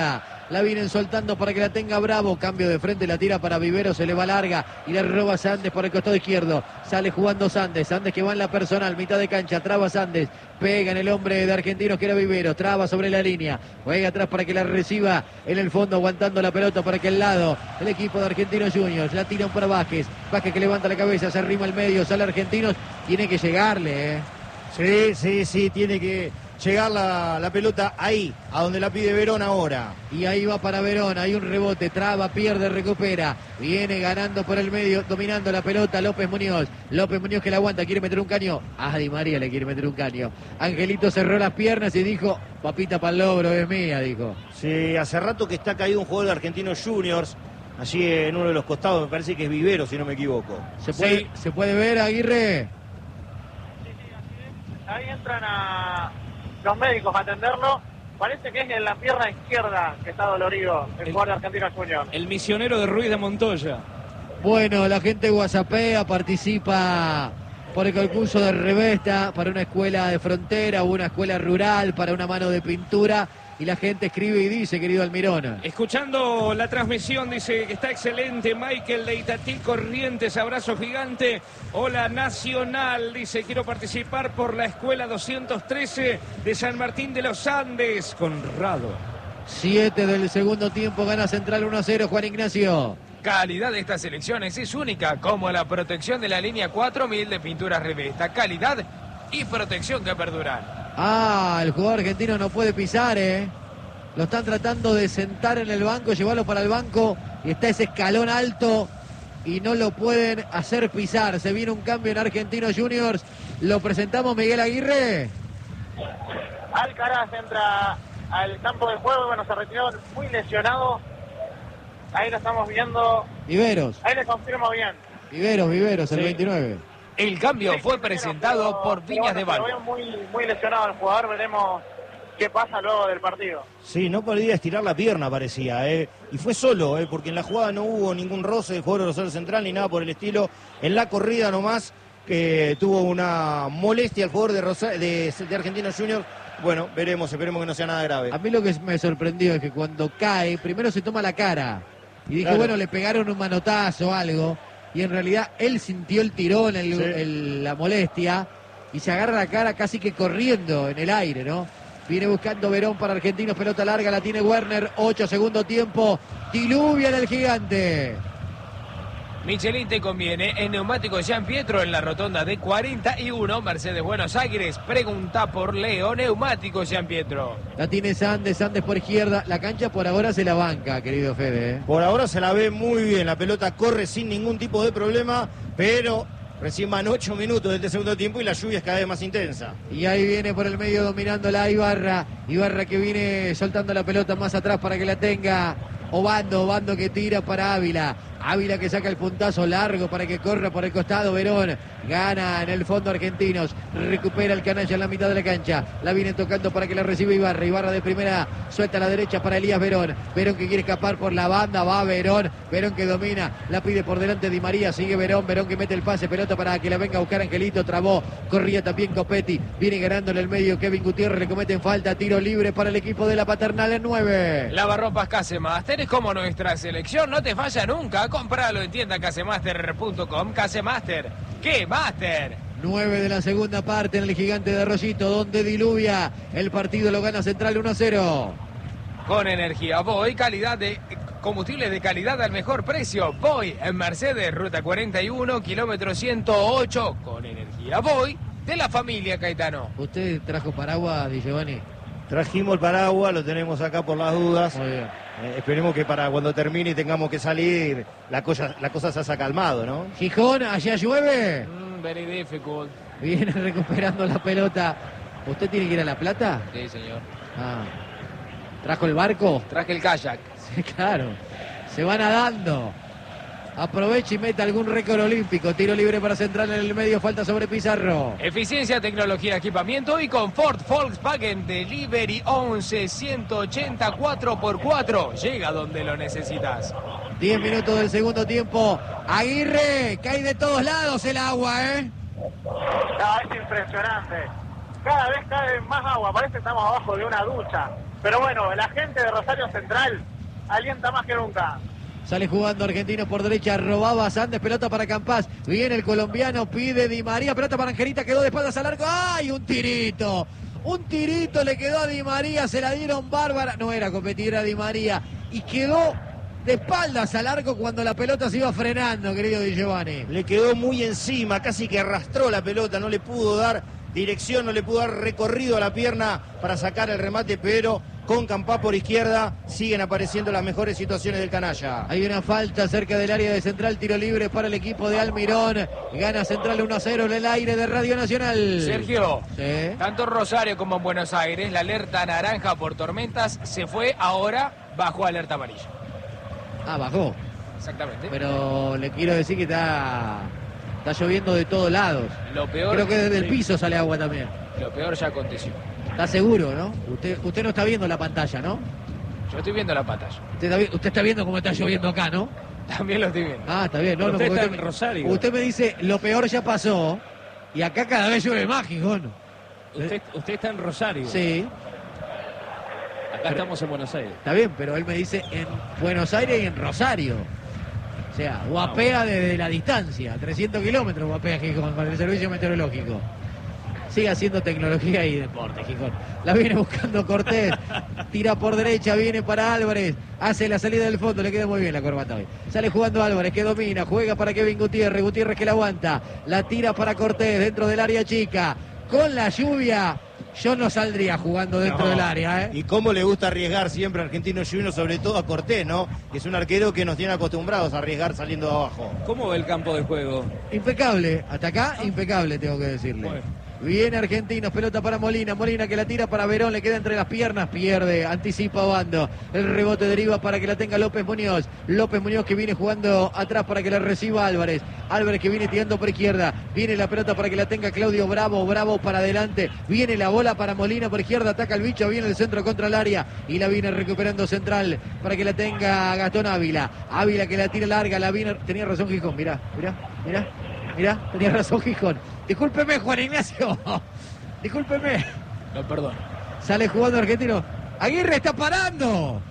La vienen soltando para que la tenga Bravo. Cambio de frente, la tira para Vivero, se le va larga y le roba Sandes por el costado izquierdo. Sale jugando Sandes. Sandes que va en la personal, mitad de cancha. Traba Sandes. Pega en el hombre de Argentinos que era Vivero. Traba sobre la línea. Juega atrás para que la reciba en el fondo, aguantando la pelota para aquel lado. El equipo de Argentinos Juniors. La tiran para Vázquez. Vázquez que levanta la cabeza, se arrima al medio, sale Argentinos. Tiene que llegarle, ¿eh? Sí, sí, sí, tiene que llegar la, la pelota ahí, a donde la pide Verón ahora. Y ahí va para Verón, hay un rebote, traba, pierde, recupera. Viene ganando por el medio, dominando la pelota López Muñoz. López Muñoz que la aguanta, quiere meter un caño. A Di María le quiere meter un caño. Angelito cerró las piernas y dijo, papita para el logro, es mía, dijo. Sí, hace rato que está caído un jugador de Argentinos Juniors, allí en uno de los costados, me parece que es Vivero, si no me equivoco. ¿Se puede, sí. ¿se puede ver, Aguirre? Ahí entran a los médicos a atenderlo. Parece que es en la pierna izquierda que está dolorido el, el jugador de Argentinos Juniors. El misionero de Ruiz de Montoya. Bueno, la gente whatsappea, participa por el concurso de revesta para una escuela de frontera o una escuela rural, para una mano de pintura. Y la gente escribe y dice, querido Almirón. Escuchando la transmisión, dice que está excelente. Michael de Itatí Corrientes, abrazo gigante. Hola Nacional, dice, quiero participar por la escuela doscientos trece de San Martín de los Andes. Conrado. Siete del segundo tiempo, gana Central uno a cero, Juan Ignacio. Calidad de estas elecciones es única, como la protección de la línea cuatro mil de pinturas revesta. Calidad y protección que perduran. Ah, el jugador argentino no puede pisar, ¿eh? Lo están tratando de sentar en el banco, llevarlo para el banco. Y está ese escalón alto y no lo pueden hacer pisar. Se viene un cambio en Argentinos Juniors. Lo presentamos, Miguel Aguirre. Alcaraz entra al campo de juego. Bueno, se retiró muy lesionado. Ahí lo estamos viendo. Viveros. Ahí le confirmo bien. Viveros, Viveros, el sí. veintinueve. El cambio fue presentado pero, por Viñas pero bueno, de Valvo. Lo veo muy, muy lesionado el jugador, veremos qué pasa luego del partido. Sí, no podía estirar la pierna, parecía, ¿eh? Y fue solo, ¿eh? Porque en la jugada no hubo ningún roce del jugador de Rosario Central ni nada por el estilo. En la corrida nomás que tuvo una molestia el jugador de, Rosa de, de Argentinos Juniors. Bueno, veremos, esperemos que no sea nada grave. A mí lo que me sorprendió es que cuando cae, primero se toma la cara. Y dije, claro, bueno, le pegaron un manotazo o algo. Y en realidad él sintió el tirón, el, sí. el, la molestia, y se agarra la cara casi que corriendo en el aire, ¿no? Viene buscando Verón para Argentinos, pelota larga, la tiene Werner, ocho segundo tiempo, diluvia en el Gigante. Michelin te conviene, en Neumáticos Jean Pietro en la rotonda de cuarenta y uno, Mercedes Buenos Aires, pregunta por Leo, Neumáticos Jean Pietro. La tiene Sandes, Sandes por izquierda, la cancha por ahora se la banca, querido Fede. ¿eh? Por ahora se la ve muy bien, la pelota corre sin ningún tipo de problema, pero recién van ocho minutos de este segundo tiempo y la lluvia es cada vez más intensa. Y ahí viene por el medio dominando la Ibarra, Ibarra que viene soltando la pelota más atrás para que la tenga Obando, Obando que tira para Ávila. Ávila que saca el puntazo largo para que corra por el costado. Verón gana en el fondo Argentinos. Recupera el canalla en la mitad de la cancha. La viene tocando para que la reciba Ibarra. Ibarra de primera suelta a la derecha para Elías Verón. Verón que quiere escapar por la banda. Va Verón. Verón que domina. La pide por delante Di María. Sigue Verón. Verón que mete el pase. Pelota para que la venga a buscar Angelito. Trabó. Corría también Copetti. Viene ganando en el medio Kevin Gutiérrez. Le cometen falta. Tiro libre para el equipo de la Paternal en nueve. Lavarropas Casemaster es como nuestra selección. No te falla nunca. Compralo en tienda casemaster punto com. Casemaster, ¿qué Master? nueve de la segunda parte en el Gigante de Arroyito, donde diluvia. El partido lo gana Central uno a cero. Con energía Voy, calidad de combustibles de calidad al mejor precio. Voy en Mercedes, ruta cuarenta y uno, kilómetro ciento ocho. Con energía Voy de la familia Caetano. ¿Usted trajo paraguas, Di Giovanni? Trajimos el paraguas, lo tenemos acá por las dudas. Muy bien. Eh, esperemos que para cuando termine y tengamos que salir, la cosa, la cosa se haya calmado, ¿no? Gijón, allá llueve. Mm, very difficult. Viene recuperando la pelota. ¿Usted tiene que ir a La Plata? Sí, señor. Ah. ¿Trajo el barco? Traje el kayak. Sí, claro. Se va nadando. Aprovecha y mete algún récord olímpico. Tiro libre para Central en el medio. Falta sobre Pizarro. Eficiencia, tecnología, equipamiento y confort. Volkswagen Delivery once ciento ochenta cuatro por cuatro. Llega donde lo necesitas. diez minutos del segundo tiempo. Aguirre, cae de todos lados el agua, ¿eh? No, es impresionante. Cada vez cae más agua. Parece que estamos abajo de una ducha. Pero bueno, la gente de Rosario Central alienta más que nunca. Sale jugando Argentinos por derecha, robaba Sandes, pelota para Campás. Viene el colombiano, pide Di María, pelota para Angelita, quedó de espaldas al arco. ¡Ay, un tirito! Un tirito le quedó a Di María, se la dieron bárbara. No era competidora Di María. Y quedó de espaldas al arco cuando la pelota se iba frenando, querido Di Giovanni. Le quedó muy encima, casi que arrastró la pelota, no le pudo dar dirección, no le pudo dar recorrido a la pierna para sacar el remate, pero con Campás por izquierda siguen apareciendo las mejores situaciones del canalla. Hay una falta cerca del área de Central, tiro libre para el equipo de Almirón. Gana Central uno a cero en el aire de Radio Nacional. Sergio, ¿sí? Tanto en Rosario como en Buenos Aires, la alerta naranja por tormentas se fue ahora bajo alerta amarilla. Ah, bajó. Exactamente. Pero le quiero decir que está, está lloviendo de todos lados. Lo peor, creo que desde el sí. piso sale agua también. Lo peor ya aconteció. Está seguro, ¿no? Usted, usted no está viendo la pantalla, ¿no? Yo estoy viendo la pantalla. Usted está, usted está viendo cómo está lloviendo acá, ¿no? También lo estoy viendo. Ah, está bien. No, no, usted está usted, en Rosario. Usted me dice, lo peor ya pasó, y acá cada vez llueve más, Gijón. Usted, usted está en Rosario. Sí. Acá estamos en Buenos Aires. Está bien, pero él me dice en Buenos Aires y en Rosario. O sea, guapea desde la distancia. trescientos kilómetros guapea Gijón con el servicio meteorológico. Sigue haciendo tecnología y deporte, Gijón. La viene buscando Cortés. Tira por derecha, viene para Álvarez. Hace la salida del fondo, le queda muy bien la corbata hoy. Sale jugando Álvarez, que domina. Juega para Kevin Gutiérrez. Gutiérrez que la aguanta. La tira para Cortés dentro del área chica. Con la lluvia, yo no saldría jugando dentro No. del área, ¿eh? Y cómo le gusta arriesgar siempre a Argentinos Juniors, sobre todo a Cortés, ¿no? Que es un arquero que nos tiene acostumbrados a arriesgar saliendo de abajo. ¿Cómo ve el campo de juego? Impecable, hasta acá impecable tengo que decirle. Bueno. Viene Argentinos, pelota para Molina, Molina que la tira para Verón, le queda entre las piernas, pierde, anticipa Obando, el rebote deriva para que la tenga López Muñoz, López Muñoz que viene jugando atrás para que la reciba Álvarez, Álvarez que viene tirando por izquierda, viene la pelota para que la tenga Claudio Bravo, Bravo para adelante, viene la bola para Molina por izquierda, ataca el bicho, viene el centro contra el área y la viene recuperando Central para que la tenga Gastón Ávila, Ávila que la tira larga, la viene, tenía razón Gijón, mirá, mirá, mirá. Mirá, tenía razón Gijón. Discúlpeme, Juan Ignacio. Discúlpeme. No, perdón. Sale jugando Argentino. Aguirre está parando.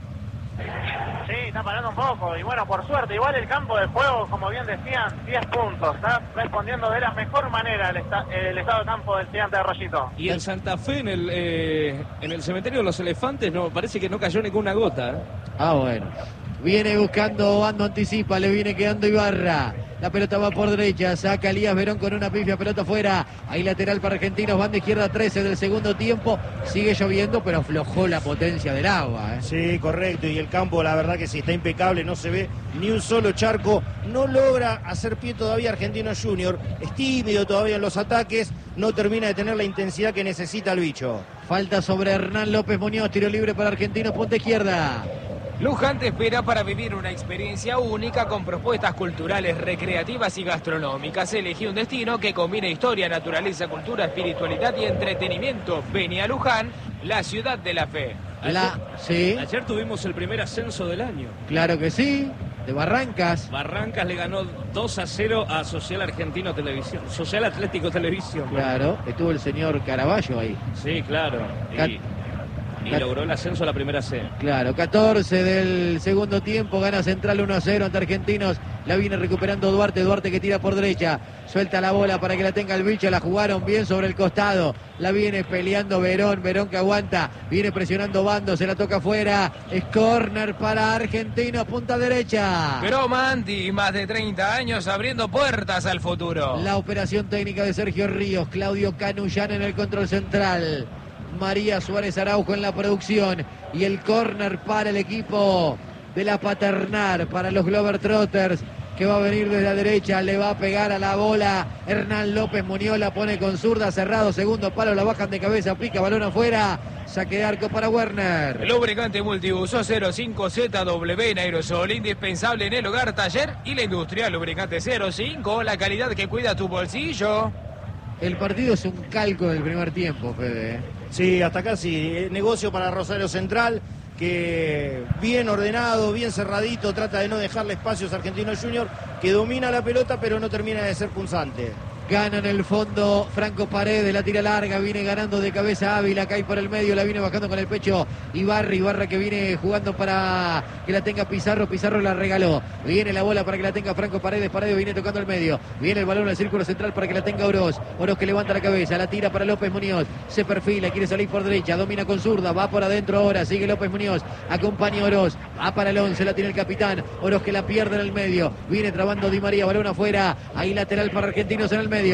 Sí, está parando un poco. Y bueno, por suerte, igual el campo de juego, como bien decían, diez puntos. Está respondiendo de la mejor manera el, esta, el estado de campo del Gigante de Arroyito. Y en Santa Fe, en el, eh, en el cementerio de los elefantes, no parece que no cayó ninguna gota. ¿eh? Ah, bueno. Viene buscando Obando, anticipa, le viene quedando Ibarra. La pelota va por derecha, saca Elías Verón con una pifia, pelota afuera. Ahí lateral para Argentinos, banda izquierda trece del segundo tiempo. Sigue lloviendo, pero aflojó la potencia del agua. ¿eh? Sí, correcto. Y el campo, la verdad que sí, está impecable. No se ve ni un solo charco. No logra hacer pie todavía Argentinos Junior. Es tímido todavía en los ataques. No termina de tener la intensidad que necesita el bicho. Falta sobre Hernán López Muñoz, tiro libre para Argentinos, punta izquierda. Luján te espera para vivir una experiencia única con propuestas culturales, recreativas y gastronómicas. Elegí un destino que combina historia, naturaleza, cultura, espiritualidad y entretenimiento. Vení a Luján, la ciudad de la fe. La, sí, Ayer tuvimos el primer ascenso del año. claro que sí. De Barrancas. Barrancas le ganó dos a cero a Social Argentino Televisión. Social Atlético Televisión. Claro, estuvo el señor Caraballo ahí. Sí, claro. Cat- Y, y logró el ascenso a la primera C. Claro, catorce del segundo tiempo, gana Central uno a cero ante Argentinos. La viene recuperando Duarte, Duarte que tira por derecha. Suelta la bola para que la tenga el bicho, la jugaron bien sobre el costado. La viene peleando Verón, Verón que aguanta. Viene presionando Bando, se la toca afuera. Es córner para Argentinos, punta derecha. Gromanti, más de treinta años abriendo puertas al futuro. La operación técnica de Sergio Ríos, Claudio Canullán en el control central. María Suárez Araujo en la producción y el córner para el equipo de la Paternar, para los Globetrotters, que va a venir desde la derecha, le va a pegar a la bola Hernán López Muñoz, la pone con zurda, cerrado, segundo palo, la bajan de cabeza, pica, balón afuera, saque de arco para Werner. Lubricante multiuso cero cinco Z W en aerosol, indispensable en el hogar, taller y la industria. Lubricante cero cinco, la calidad que cuida tu bolsillo. El partido es un calco del primer tiempo, Fede. ¿eh? Sí, hasta acá sí. Negocio para Rosario Central, que bien ordenado, bien cerradito, trata de no dejarle espacios a Argentinos Junior, que domina la pelota pero no termina de ser punzante. Gana en el fondo Franco Paredes, la tira larga, viene ganando de cabeza Ávila, cae por el medio, la viene bajando con el pecho Ibarra, Ibarra que viene jugando para que la tenga Pizarro, Pizarro la regaló, viene la bola para que la tenga Franco Paredes, Paredes viene tocando el medio, viene el balón al círculo central para que la tenga Oroz, Oroz que levanta la cabeza, la tira para López Muñoz, se perfila, quiere salir por derecha, domina con zurda, va por adentro ahora, sigue López Muñoz, acompaña Oroz, va para el once, la tiene el capitán, Oroz que la pierde en el medio, viene trabando Di María, balón afuera, ahí lateral para Argentinos en el medio.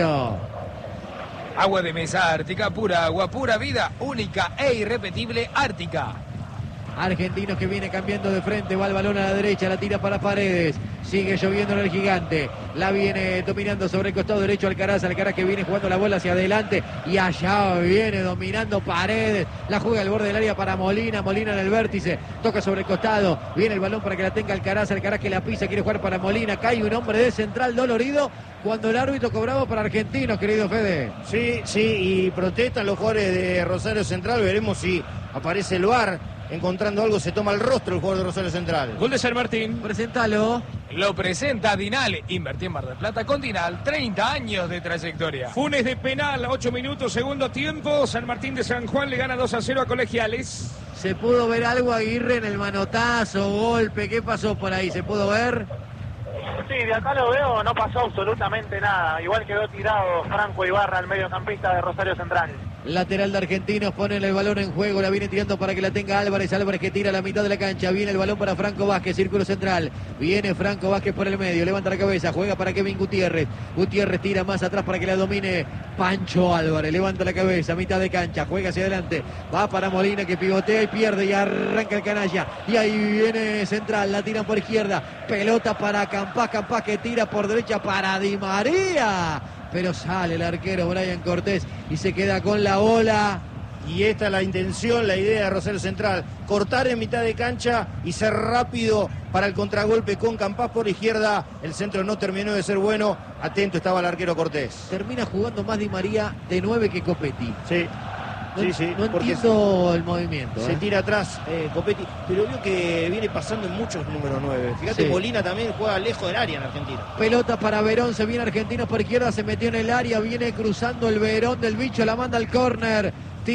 Agua de mesa Ártica, pura agua, pura vida, única e irrepetible Ártica. Argentinos que viene cambiando de frente, va el balón a la derecha, la tira para Paredes, sigue lloviendo en el Gigante, la viene dominando sobre el costado derecho Alcaraz, Alcaraz que viene jugando la bola hacia adelante y allá viene dominando Paredes, la juega al borde del área para Molina, Molina en el vértice, toca sobre el costado, viene el balón para que la tenga Alcaraz, Alcaraz que la pisa, quiere jugar para Molina, cae un hombre de central dolorido cuando el árbitro cobraba para Argentinos, querido Fede. Sí, sí, y protestan los jugadores de Rosario Central, veremos si aparece el V A R. Encontrando algo, se toma el rostro el jugador de Rosario Central. Gol de San Martín. Presentalo. Lo presenta Dinal. Invertí en Mar del Plata con Dinal. treinta años de trayectoria. Funes de penal, ocho minutos, segundo tiempo. San Martín de San Juan le gana dos a cero a Colegiales. ¿Se pudo ver algo, Aguirre, en el manotazo, golpe? ¿Qué pasó por ahí? ¿Se pudo ver? Sí, de acá lo veo, no pasó absolutamente nada. Igual quedó tirado Franco Ibarra, el mediocampista de Rosario Central. Lateral de Argentinos, ponen el balón en juego, la viene tirando para que la tenga Álvarez, Álvarez que tira a la mitad de la cancha, viene el balón para Franco Vázquez, círculo central, viene Franco Vázquez por el medio, levanta la cabeza, juega para Kevin Gutiérrez, Gutiérrez tira más atrás para que la domine Pancho Álvarez, levanta la cabeza, mitad de cancha, juega hacia adelante, va para Molina que pivotea y pierde y arranca el canalla, y ahí viene central, la tiran por izquierda, pelota para Campás, Campás que tira por derecha para Di María, pero sale el arquero Brian Cortés y se queda con la bola. Y esta es la intención, la idea de Rosario Central, cortar en mitad de cancha y ser rápido para el contragolpe con Campás por izquierda. El centro no terminó de ser bueno, atento estaba el arquero Cortés. Termina jugando más Di María de nueve que Copetti. Sí. No, sí, sí, no entiendo el movimiento. Se ¿eh? tira atrás eh, Copetti, pero veo que viene pasando en muchos número nueve. Fíjate, Sí. Molina también juega lejos del área en Argentina. Pelota para Verón, se viene Argentinos por izquierda, se metió en el área, viene cruzando el Verón del bicho, la manda al córner.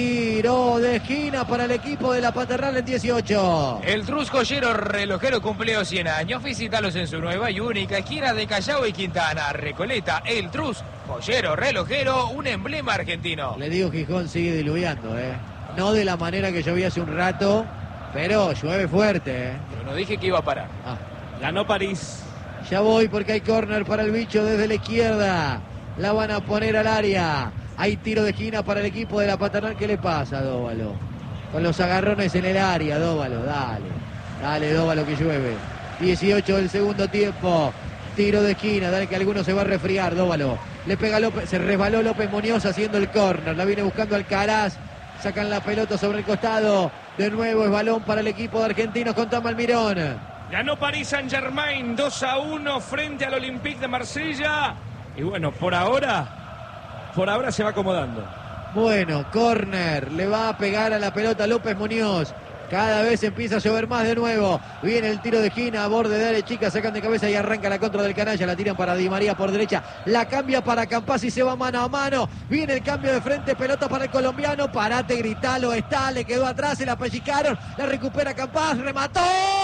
Tiro de esquina para el equipo de la Paternal en dieciocho. El Trus Joyero Relojero cumplió cien años. Visítalos en su nueva y única esquina de Callao y Quintana. Recoleta, el Trus Joyero Relojero, un emblema argentino. Le digo, Gijón sigue diluviando, ¿eh? No de la manera que llovía hace un rato, pero llueve fuerte, ¿eh? Yo no dije que iba a parar. Ah. Ganó París. Ya voy porque hay córner para el bicho desde la izquierda. La van a poner al área. Hay tiro de esquina para el equipo de la Paternal. ¿Qué le pasa a Dóvalo? Con los agarrones en el área, Dóvalo. Dale. Dale, Dóvalo, que llueve. dieciocho del segundo tiempo. Tiro de esquina. Dale que alguno se va a resfriar, Dóvalo. Le pega López. Se resbaló López Muñoz haciendo el córner. La viene buscando Alcaraz. Sacan la pelota sobre el costado. De nuevo es balón para el equipo de Argentinos con Tom Almirón. Ganó París Saint-Germain dos a uno frente al Olympique de Marsella. Y bueno, por ahora... Por ahora se va acomodando. Bueno, córner, le va a pegar a la pelota López Muñoz. Cada vez empieza a llover más de nuevo. Viene el tiro de esquina, a borde de área chica, sacan de cabeza y arranca la contra del canalla. La tiran para Di María por derecha. La cambia para Campás y se va mano a mano. Viene el cambio de frente, pelota para el colombiano. Parate, gritalo, está, le quedó atrás, se la pellizcaron. La recupera Campás, remató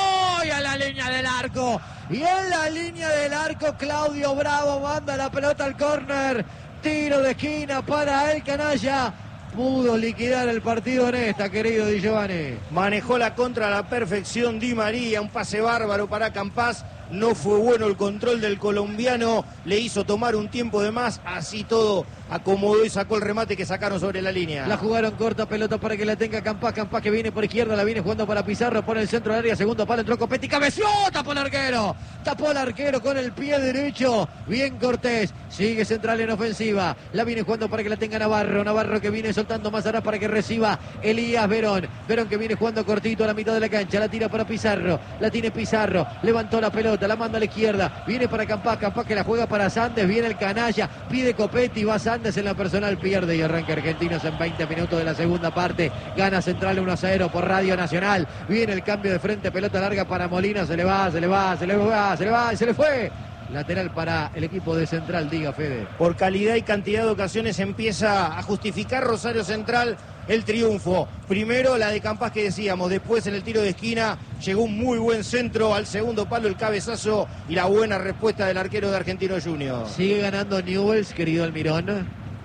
y a la línea del arco. Y en la línea del arco, Claudio Bravo manda la pelota al córner. Tiro de esquina para el canalla. Pudo liquidar el partido en esta, querido Di Giovanni. Manejó la contra a la perfección Di María, un pase bárbaro para Campás. No fue bueno el control del colombiano, le hizo tomar un tiempo de más, así todo acomodó y sacó el remate que sacaron sobre la línea. La jugaron corta, pelota para que la tenga Campás, Campás que viene por izquierda, la viene jugando para Pizarro, pone el centro del área, segundo palo, entró Copetti, cabeció, tapó el arquero, tapó el arquero con el pie derecho, bien Cortés, sigue central en ofensiva, la viene jugando para que la tenga Navarro, Navarro que viene soltando más atrás para que reciba Elías Verón, Verón que viene jugando cortito a la mitad de la cancha, la tira para Pizarro, la tiene Pizarro, levantó la pelota, la manda a la izquierda, viene para Campás, Campás que la juega para Sandes, viene el canalla, pide Copetti, va Sandes en la personal, pierde y arranca Argentinos en veinte minutos de la segunda parte, gana Central uno a cero por Radio Nacional, viene el cambio de frente, pelota larga para Molina, se le va, se le va, se le va, se le va y se le fue. Lateral para el equipo de Central, diga Fede. Por calidad y cantidad de ocasiones empieza a justificar Rosario Central el triunfo. Primero la de Campas que decíamos, después en el tiro de esquina llegó un muy buen centro al segundo palo, el cabezazo y la buena respuesta del arquero de Argentino Junior. Sigue ganando Newell's, querido Almirón.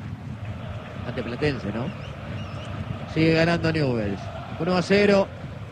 Ante Platense, ¿no? Sigue ganando Newell's. uno a cero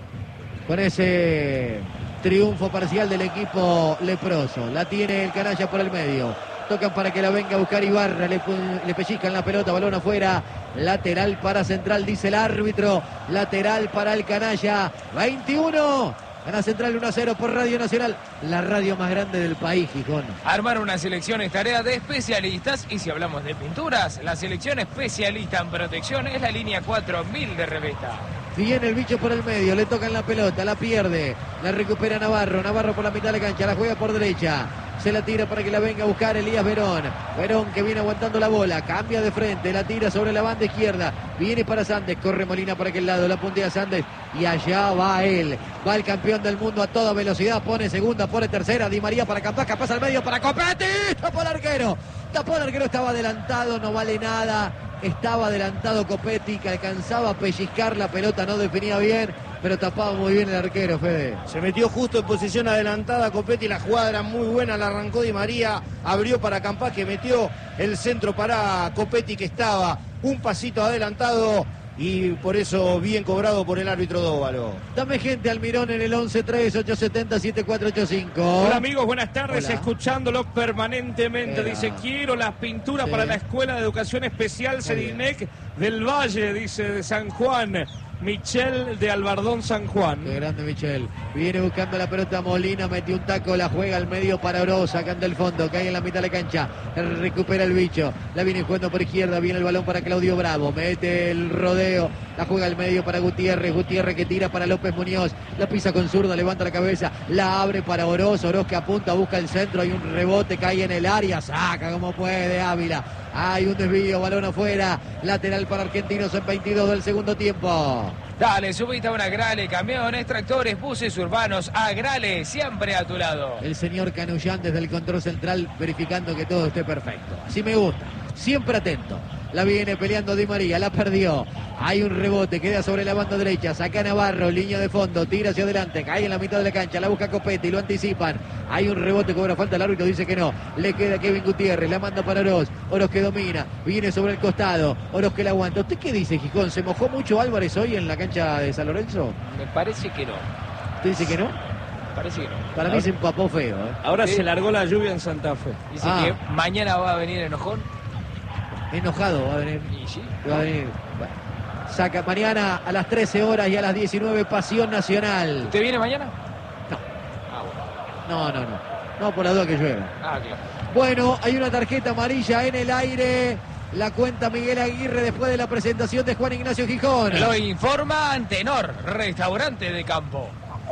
con ese triunfo parcial del equipo leproso. La tiene el canalla por el medio. Tocan para que la venga a buscar Ibarra. Le, le pellizcan la pelota, balón afuera. Lateral para Central, dice el árbitro. Lateral para el canalla. veintiuno. Gana Central uno a cero por Radio Nacional, la radio más grande del país, Gijón. Armar una selección es tarea de especialistas y si hablamos de pinturas, la selección especialista en protección es la línea cuatro mil de Revesta. Viene el bicho por el medio, le tocan la pelota, la pierde, la recupera Navarro, Navarro por la mitad de la cancha, la juega por derecha. Se la tira para que la venga a buscar Elías Verón. Verón que viene aguantando la bola. Cambia de frente. La tira sobre la banda izquierda. Viene para Sandes. Corre Molina para aquel lado. La puntea Sandes. Y allá va él. Va el campeón del mundo a toda velocidad. Pone segunda, pone tercera. Di María para Campas. Pasa al medio para Copetti. Tapó el arquero. Tapó el arquero. Estaba adelantado. No vale nada. Estaba adelantado Copetti, que alcanzaba a pellizcar la pelota. No definía bien, pero tapaba muy bien el arquero, Fede. Se metió justo en posición adelantada Copetti, la jugada era muy buena, la arrancó Di María, abrió para Campas, que metió el centro para Copetti, que estaba un pasito adelantado y por eso bien cobrado por el árbitro Dóvalo. Dame gente Almirón en el once tres ocho siete cero siete cuatro ocho cinco. Hola amigos, buenas tardes, Hola. Escuchándolo permanentemente. Era. Dice, quiero las pinturas Sí. para la Escuela de Educación Especial Sedinec del Valle, dice, de San Juan. Michel de Albardón, San Juan. Qué grande Michel. Viene buscando la pelota Molina, metió un taco, la juega al medio para Oroz, sacando el fondo, cae en la mitad de la cancha, recupera el bicho, la viene jugando por izquierda, viene el balón para Claudio Bravo, mete el rodeo, la juega al medio para Gutiérrez, Gutiérrez que tira para López Muñoz, la pisa con zurda, levanta la cabeza, la abre para Oroz, Oroz que apunta, busca el centro, hay un rebote, cae en el área, saca como puede Ávila. Hay un desvío, balón afuera, lateral para Argentinos en veintidós del segundo tiempo. Dale, subite a una Grale, camiones, tractores, buses urbanos, a Grale, siempre a tu lado. El señor Canullán desde el control central verificando que todo esté perfecto. Así me gusta, siempre atento. La viene peleando Di María, la perdió. Hay un rebote, queda sobre la banda derecha. Saca Navarro, línea de fondo, tira hacia adelante, cae en la mitad de la cancha, la busca Copetti, lo anticipan. Hay un rebote, cobra falta, el árbitro dice que no. Le queda Kevin Gutiérrez, la manda para Oroz. Oroz que domina, viene sobre el costado. Oroz que la aguanta. ¿Usted qué dice, Gijón? ¿Se mojó mucho Álvarez hoy en la cancha de San Lorenzo? Me parece que no. ¿Usted dice que no? Parece que no. Para mí se empapó feo. ¿eh? Ahora Sí. se largó la lluvia en Santa Fe. Dice Ah. que mañana va a venir enojón. Enojado va a venir. Y sí. Va a venir. Bueno. Saca mañana a las trece horas y a las diecinueve Pasión Nacional. ¿Usted viene mañana? No. Ah, bueno. No, no, no. No por la duda que llueva. Ah, claro. Bueno, hay una tarjeta amarilla en el aire. La cuenta Miguel Aguirre después de la presentación de Juan Ignacio Gijón. Lo informa Antenor, restaurante de campo.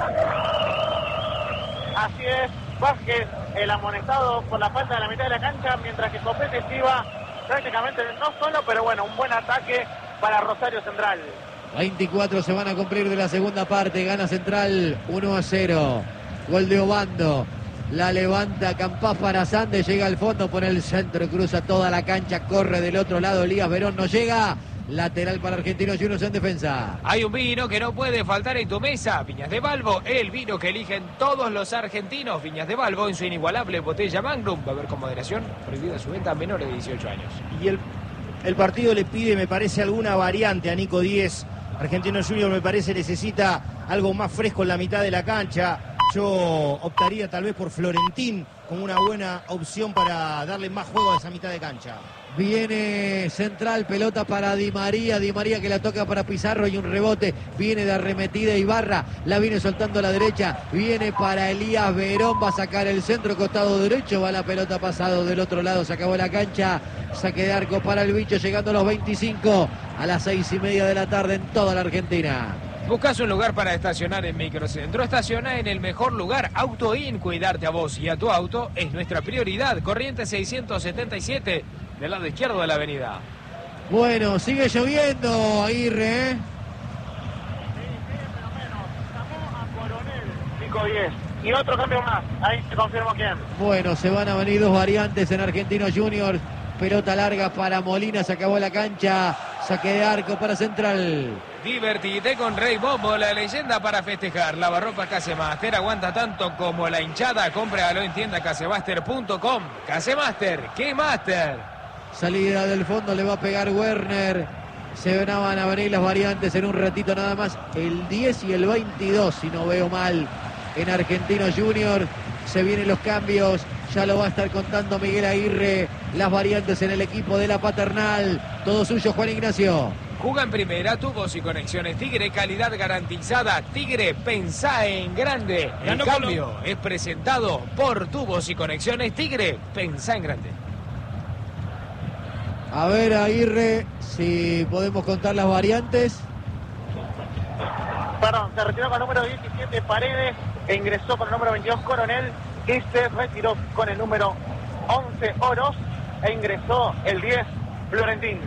Así es, Vázquez, el amonestado por la falta de la mitad de la cancha, mientras que Copete se iba prácticamente no solo, pero bueno, un buen ataque para Rosario Central. veinticuatro se van a cumplir de la segunda parte. Gana Central uno a cero. Gol de Obando. La levanta Campas para Sandes. Llega al fondo por el centro. Cruza toda la cancha. Corre del otro lado. Elías Verón no llega. Lateral para Argentinos Juniors en defensa. Hay un vino que no puede faltar en tu mesa. Viñas de Balbo, el vino que eligen todos los argentinos. Viñas de Balbo en su inigualable botella Magnum. Va a haber con moderación. Prohibida su venta a menores de dieciocho años. Y el, el partido le pide, me parece, alguna variante a Nico Díez. Argentino Junior, me parece, necesita algo más fresco en la mitad de la cancha. Yo optaría tal vez por Florentín como una buena opción para darle más juego a esa mitad de cancha. Viene Central, pelota para Di María, Di María que la toca para Pizarro y un rebote, viene de arremetida Ibarra, la viene soltando a la derecha, viene para Elías Verón, va a sacar el centro, costado derecho, va la pelota pasado del otro lado, se acabó la cancha, saque de arco para el bicho, llegando a los veinticinco, a las seis y media de la tarde en toda la Argentina. ¿Buscas un lugar para estacionar en Microcentro? Estaciona en el mejor lugar, Auto In. Cuidarte a vos y a tu auto es nuestra prioridad. Corriente seiscientos setenta y siete, del lado izquierdo de la avenida. Bueno, sigue lloviendo, Aguirre, ¿eh? Sí, sigue fenómeno. Llamó a Coronel Nico Díez. y otro cambio más. Ahí se confirmó quién. Bueno, se van a venir dos variantes en Argentinos Juniors. Pelota larga para Molina, se acabó la cancha. Saque de arco para Central. Divertite con Rey Bombo, la leyenda para festejar. Lavarropas Casemaster, aguanta tanto como la hinchada. Cómpralo en tienda casemaster punto com. Casemaster, ¿qué master? Salida del fondo, le va a pegar Werner. Se van a venir las variantes en un ratito nada más. El diez y el veintidós, si no veo mal, en Argentinos Juniors. Se vienen los cambios. Ya lo va a estar contando Miguel Aguirre. Las variantes en el equipo de la Paternal. Todo suyo, Juan Ignacio. Juga en primera, tubos y conexiones Tigre, calidad garantizada. Tigre, pensá en grande. El Ganó cambio Colo. es presentado por Tubos y Conexiones Tigre, pensá en grande. A ver, Aguirre, si podemos contar las variantes. Perdón, se retiró con el número diecisiete Paredes e ingresó con el número veintidós Coronel, que se retiró con el número once Oros e ingresó el diez Florentín.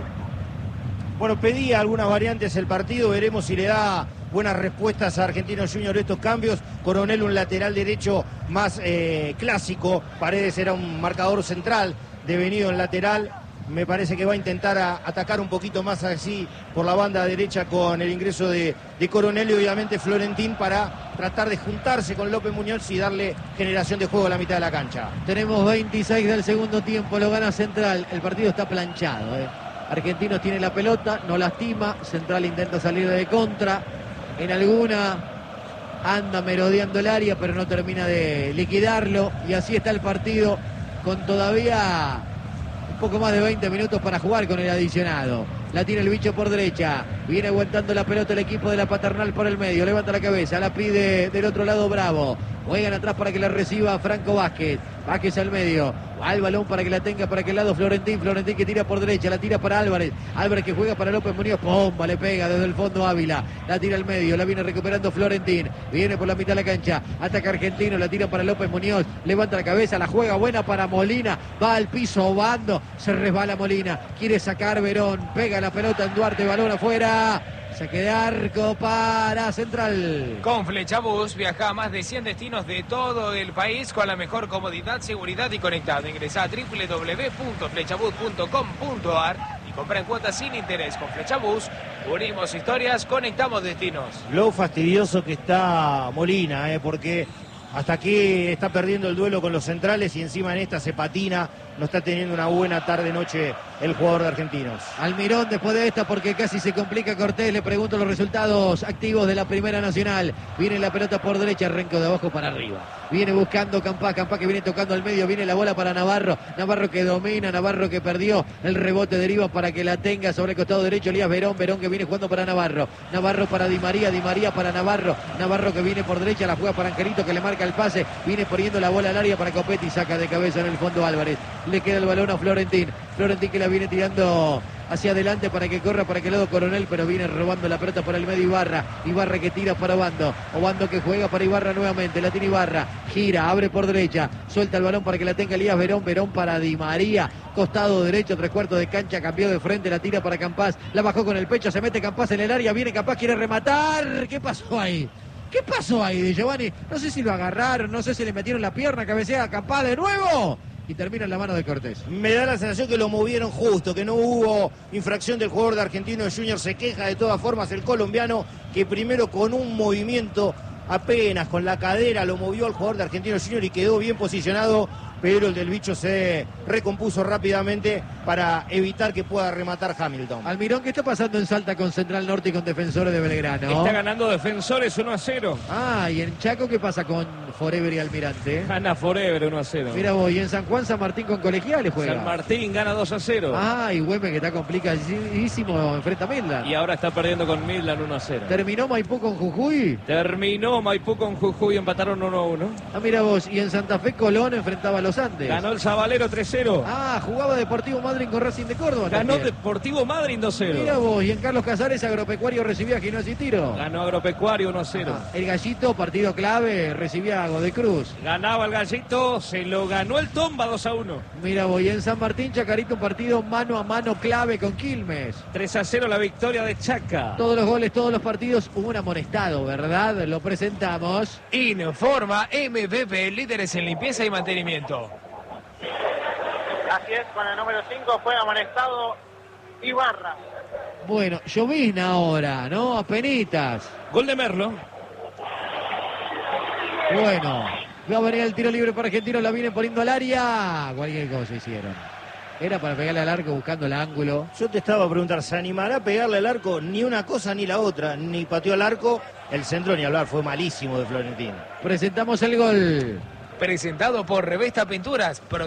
Bueno, pedía algunas variantes el partido, veremos si le da buenas respuestas a Argentinos Juniors estos cambios. Coronel, un lateral derecho más eh, clásico, Paredes era un marcador central, devenido en lateral. Me parece que va a intentar a, atacar un poquito más así por la banda derecha con el ingreso de, de Coronel y obviamente Florentín para tratar de juntarse con López Muñoz y darle generación de juego a la mitad de la cancha. Tenemos veintiséis del segundo tiempo, lo gana Central. El partido está planchado, ¿eh? Argentinos tiene la pelota, no lastima. Central intenta salir de contra. En alguna anda merodeando el área, pero no termina de liquidarlo. Y así está el partido con todavía un poco más de veinte minutos para jugar con el adicionado. La tiene el bicho por derecha. Viene aguantando la pelota el equipo de la Paternal por el medio. Levanta la cabeza, la pide del otro lado Bravo. Juegan atrás para que la reciba Franco Vázquez. Vázquez al medio. Va el balón para que la tenga para aquel lado Florentín. Florentín que tira por derecha. La tira para Álvarez. Álvarez que juega para López Muñoz. Pomba, le pega desde el fondo Ávila. La tira al medio. La viene recuperando Florentín. Viene por la mitad de la cancha. Ataca Argentino. La tira para López Muñoz. Levanta la cabeza. La juega buena para Molina. Va al piso. Bando. Se resbala Molina. Quiere sacar Verón. Pega la pelota en Duarte. Balón afuera. Saque de arco para Central. Con Flechabús viaja a más de cien destinos de todo el país con la mejor comodidad, seguridad y conectado. Ingresa a doble u doble u doble u punto flechabús punto com punto a r y compra en cuotas sin interés. Con Flechabús unimos historias, conectamos destinos. Lo fastidioso que está Molina, eh, porque hasta aquí está perdiendo el duelo con los centrales y encima en esta se patina. No está teniendo una buena tarde-noche el jugador de Argentinos. Almirón después de esta porque casi se complica Cortés. Le pregunto los resultados activos de la Primera Nacional. Viene la pelota por derecha, arranco de abajo para arriba. Viene buscando Campá, Campá que viene tocando al medio. Viene la bola para Navarro. Navarro que domina, Navarro que perdió. El rebote deriva para que la tenga sobre el costado derecho Elías Verón. Verón que viene jugando para Navarro. Navarro para Di María, Di María para Navarro. Navarro que viene por derecha, la juega para Angelito que le marca el pase. Viene poniendo la bola al área para Copetti. Saca de cabeza en el fondo Álvarez. Le queda el balón a Florentín. Florentín que la viene tirando hacia adelante para que corra para aquel lado Coronel, pero viene robando la pelota por el medio Ibarra. Ibarra que tira para Obando. Obando que juega para Ibarra nuevamente. La tiene Ibarra. Gira, abre por derecha. Suelta el balón para que la tenga Elías Verón. Verón para Di María. Costado derecho, tres cuartos de cancha. Cambió de frente, la tira para Campás. La bajó con el pecho. Se mete Campás en el área. Viene Campás, quiere rematar. ¿Qué pasó ahí? ¿Qué pasó ahí de Giovanni? No sé si lo agarraron, no sé si le metieron la pierna, cabecea a Campás de nuevo. Y termina en la mano de Cortés. Me da la sensación que lo movieron justo, que no hubo infracción del jugador de Argentinos Juniors. Se queja de todas formas el colombiano, que primero con un movimiento apenas con la cadera lo movió al jugador de Argentinos Juniors y quedó bien posicionado, pero el del bicho se recompuso rápidamente para evitar que pueda rematar Hamilton. Almirón, ¿qué está pasando en Salta con Central Norte y con Defensores de Belgrano? Está ganando Defensores uno a cero. Ah, y en Chaco, ¿qué pasa con Forever y Almirante? Gana Forever uno a cero. Mira vos, y en San Juan, San Martín con Colegiales juega. San Martín gana dos a cero. Ah, y Güemes que está complicadísimo, enfrenta a Midland. Y ahora está perdiendo con Midland uno a cero. ¿Terminó Maipú con Jujuy? Terminó Maipú con Jujuy, empataron uno a uno. Ah, mira vos, y en Santa Fe Colón enfrentaba a los los Andes. Ganó el Zabalero tres cero. Ah, jugaba Deportivo Madryn con Racing de Córdoba. Ganó también. Deportivo Madryn dos cero. Mira vos, y en Carlos Casares Agropecuario recibía a Gimnasia y Tiro. Ganó Agropecuario uno cero. Ah, el Gallito, partido clave, recibía a Godecruz. Ganaba el Gallito, se lo ganó el Tomba dos a uno. Mira vos, y en San Martín, Chacarito, un partido mano a mano clave con Quilmes. tres a cero la victoria de Chaca. Todos los goles, todos los partidos, hubo un amonestado, ¿verdad? Lo presentamos. Informa M V P, líderes en limpieza y mantenimiento. Así es, con el número cinco fue amonestado Ibarra. Bueno, llovizna ahora, ¿no? Apenitas. Gol de Merlo. Bueno, va a venir el tiro libre para Argentinos, la vienen poniendo al área. Cualquier cosa hicieron. Era para pegarle al arco buscando el ángulo. Yo te estaba a preguntar, ¿se animará a pegarle al arco? Ni una cosa ni la otra. Ni pateó al arco. El centro ni hablar, fue malísimo de Florentino. Presentamos el gol. Presentado por Revesta Pinturas.